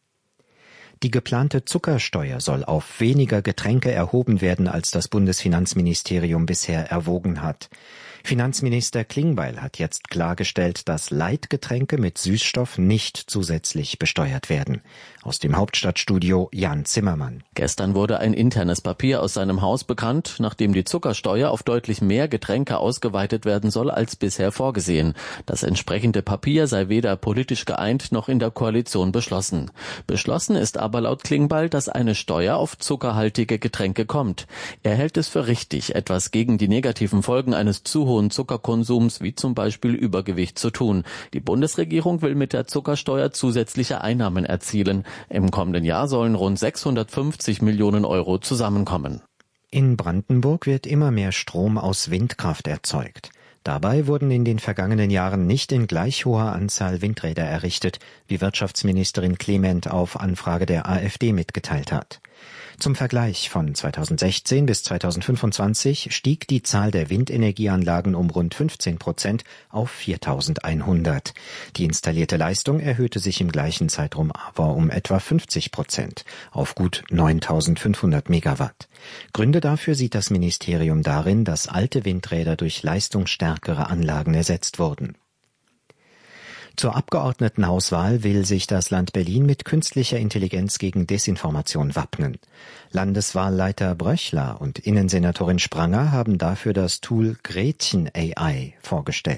S15: Die geplante Zuckersteuer soll auf weniger Getränke erhoben werden, als das Bundesfinanzministerium bisher erwogen hat. Finanzminister Klingbeil hat jetzt klargestellt, dass Leitgetränke mit Süßstoff nicht zusätzlich besteuert werden. Aus dem Hauptstadtstudio Jan Zimmermann.
S3: Gestern wurde ein internes Papier aus seinem Haus bekannt, nachdem die Zuckersteuer auf deutlich mehr Getränke ausgeweitet werden soll als bisher vorgesehen. Das entsprechende Papier sei weder politisch geeint noch in der Koalition beschlossen. Beschlossen ist aber laut Klingbeil, dass eine Steuer auf zuckerhaltige Getränke kommt. Er hält es für richtig, etwas gegen die negativen Folgen eines zu hohen Zuckerkonsums wie zum Beispiel Übergewicht zu tun. Die Bundesregierung will mit der Zuckersteuer zusätzliche Einnahmen erzielen. Im kommenden Jahr sollen rund sechshundertfünfzig Millionen Euro zusammenkommen.
S15: In Brandenburg wird immer mehr Strom aus Windkraft erzeugt. Dabei wurden in den vergangenen Jahren nicht in gleich hoher Anzahl Windräder errichtet, wie Wirtschaftsministerin Clement auf Anfrage der AfD mitgeteilt hat. Zum Vergleich: Von zweitausendsechzehn bis zweitausendfünfundzwanzig stieg die Zahl der Windenergieanlagen um rund fünfzehn Prozent auf viertausendeinhundert. Die installierte Leistung erhöhte sich im gleichen Zeitraum aber um etwa fünfzig Prozent auf gut neuntausendfünfhundert Megawatt. Gründe dafür sieht das Ministerium darin, dass alte Windräder durch leistungsstärkere Anlagen ersetzt wurden. Zur Abgeordnetenhauswahl will sich das Land Berlin mit künstlicher Intelligenz gegen Desinformation wappnen. Landeswahlleiter Bröchler und Innensenatorin Spranger haben dafür das Tool Gretchen A I vorgestellt.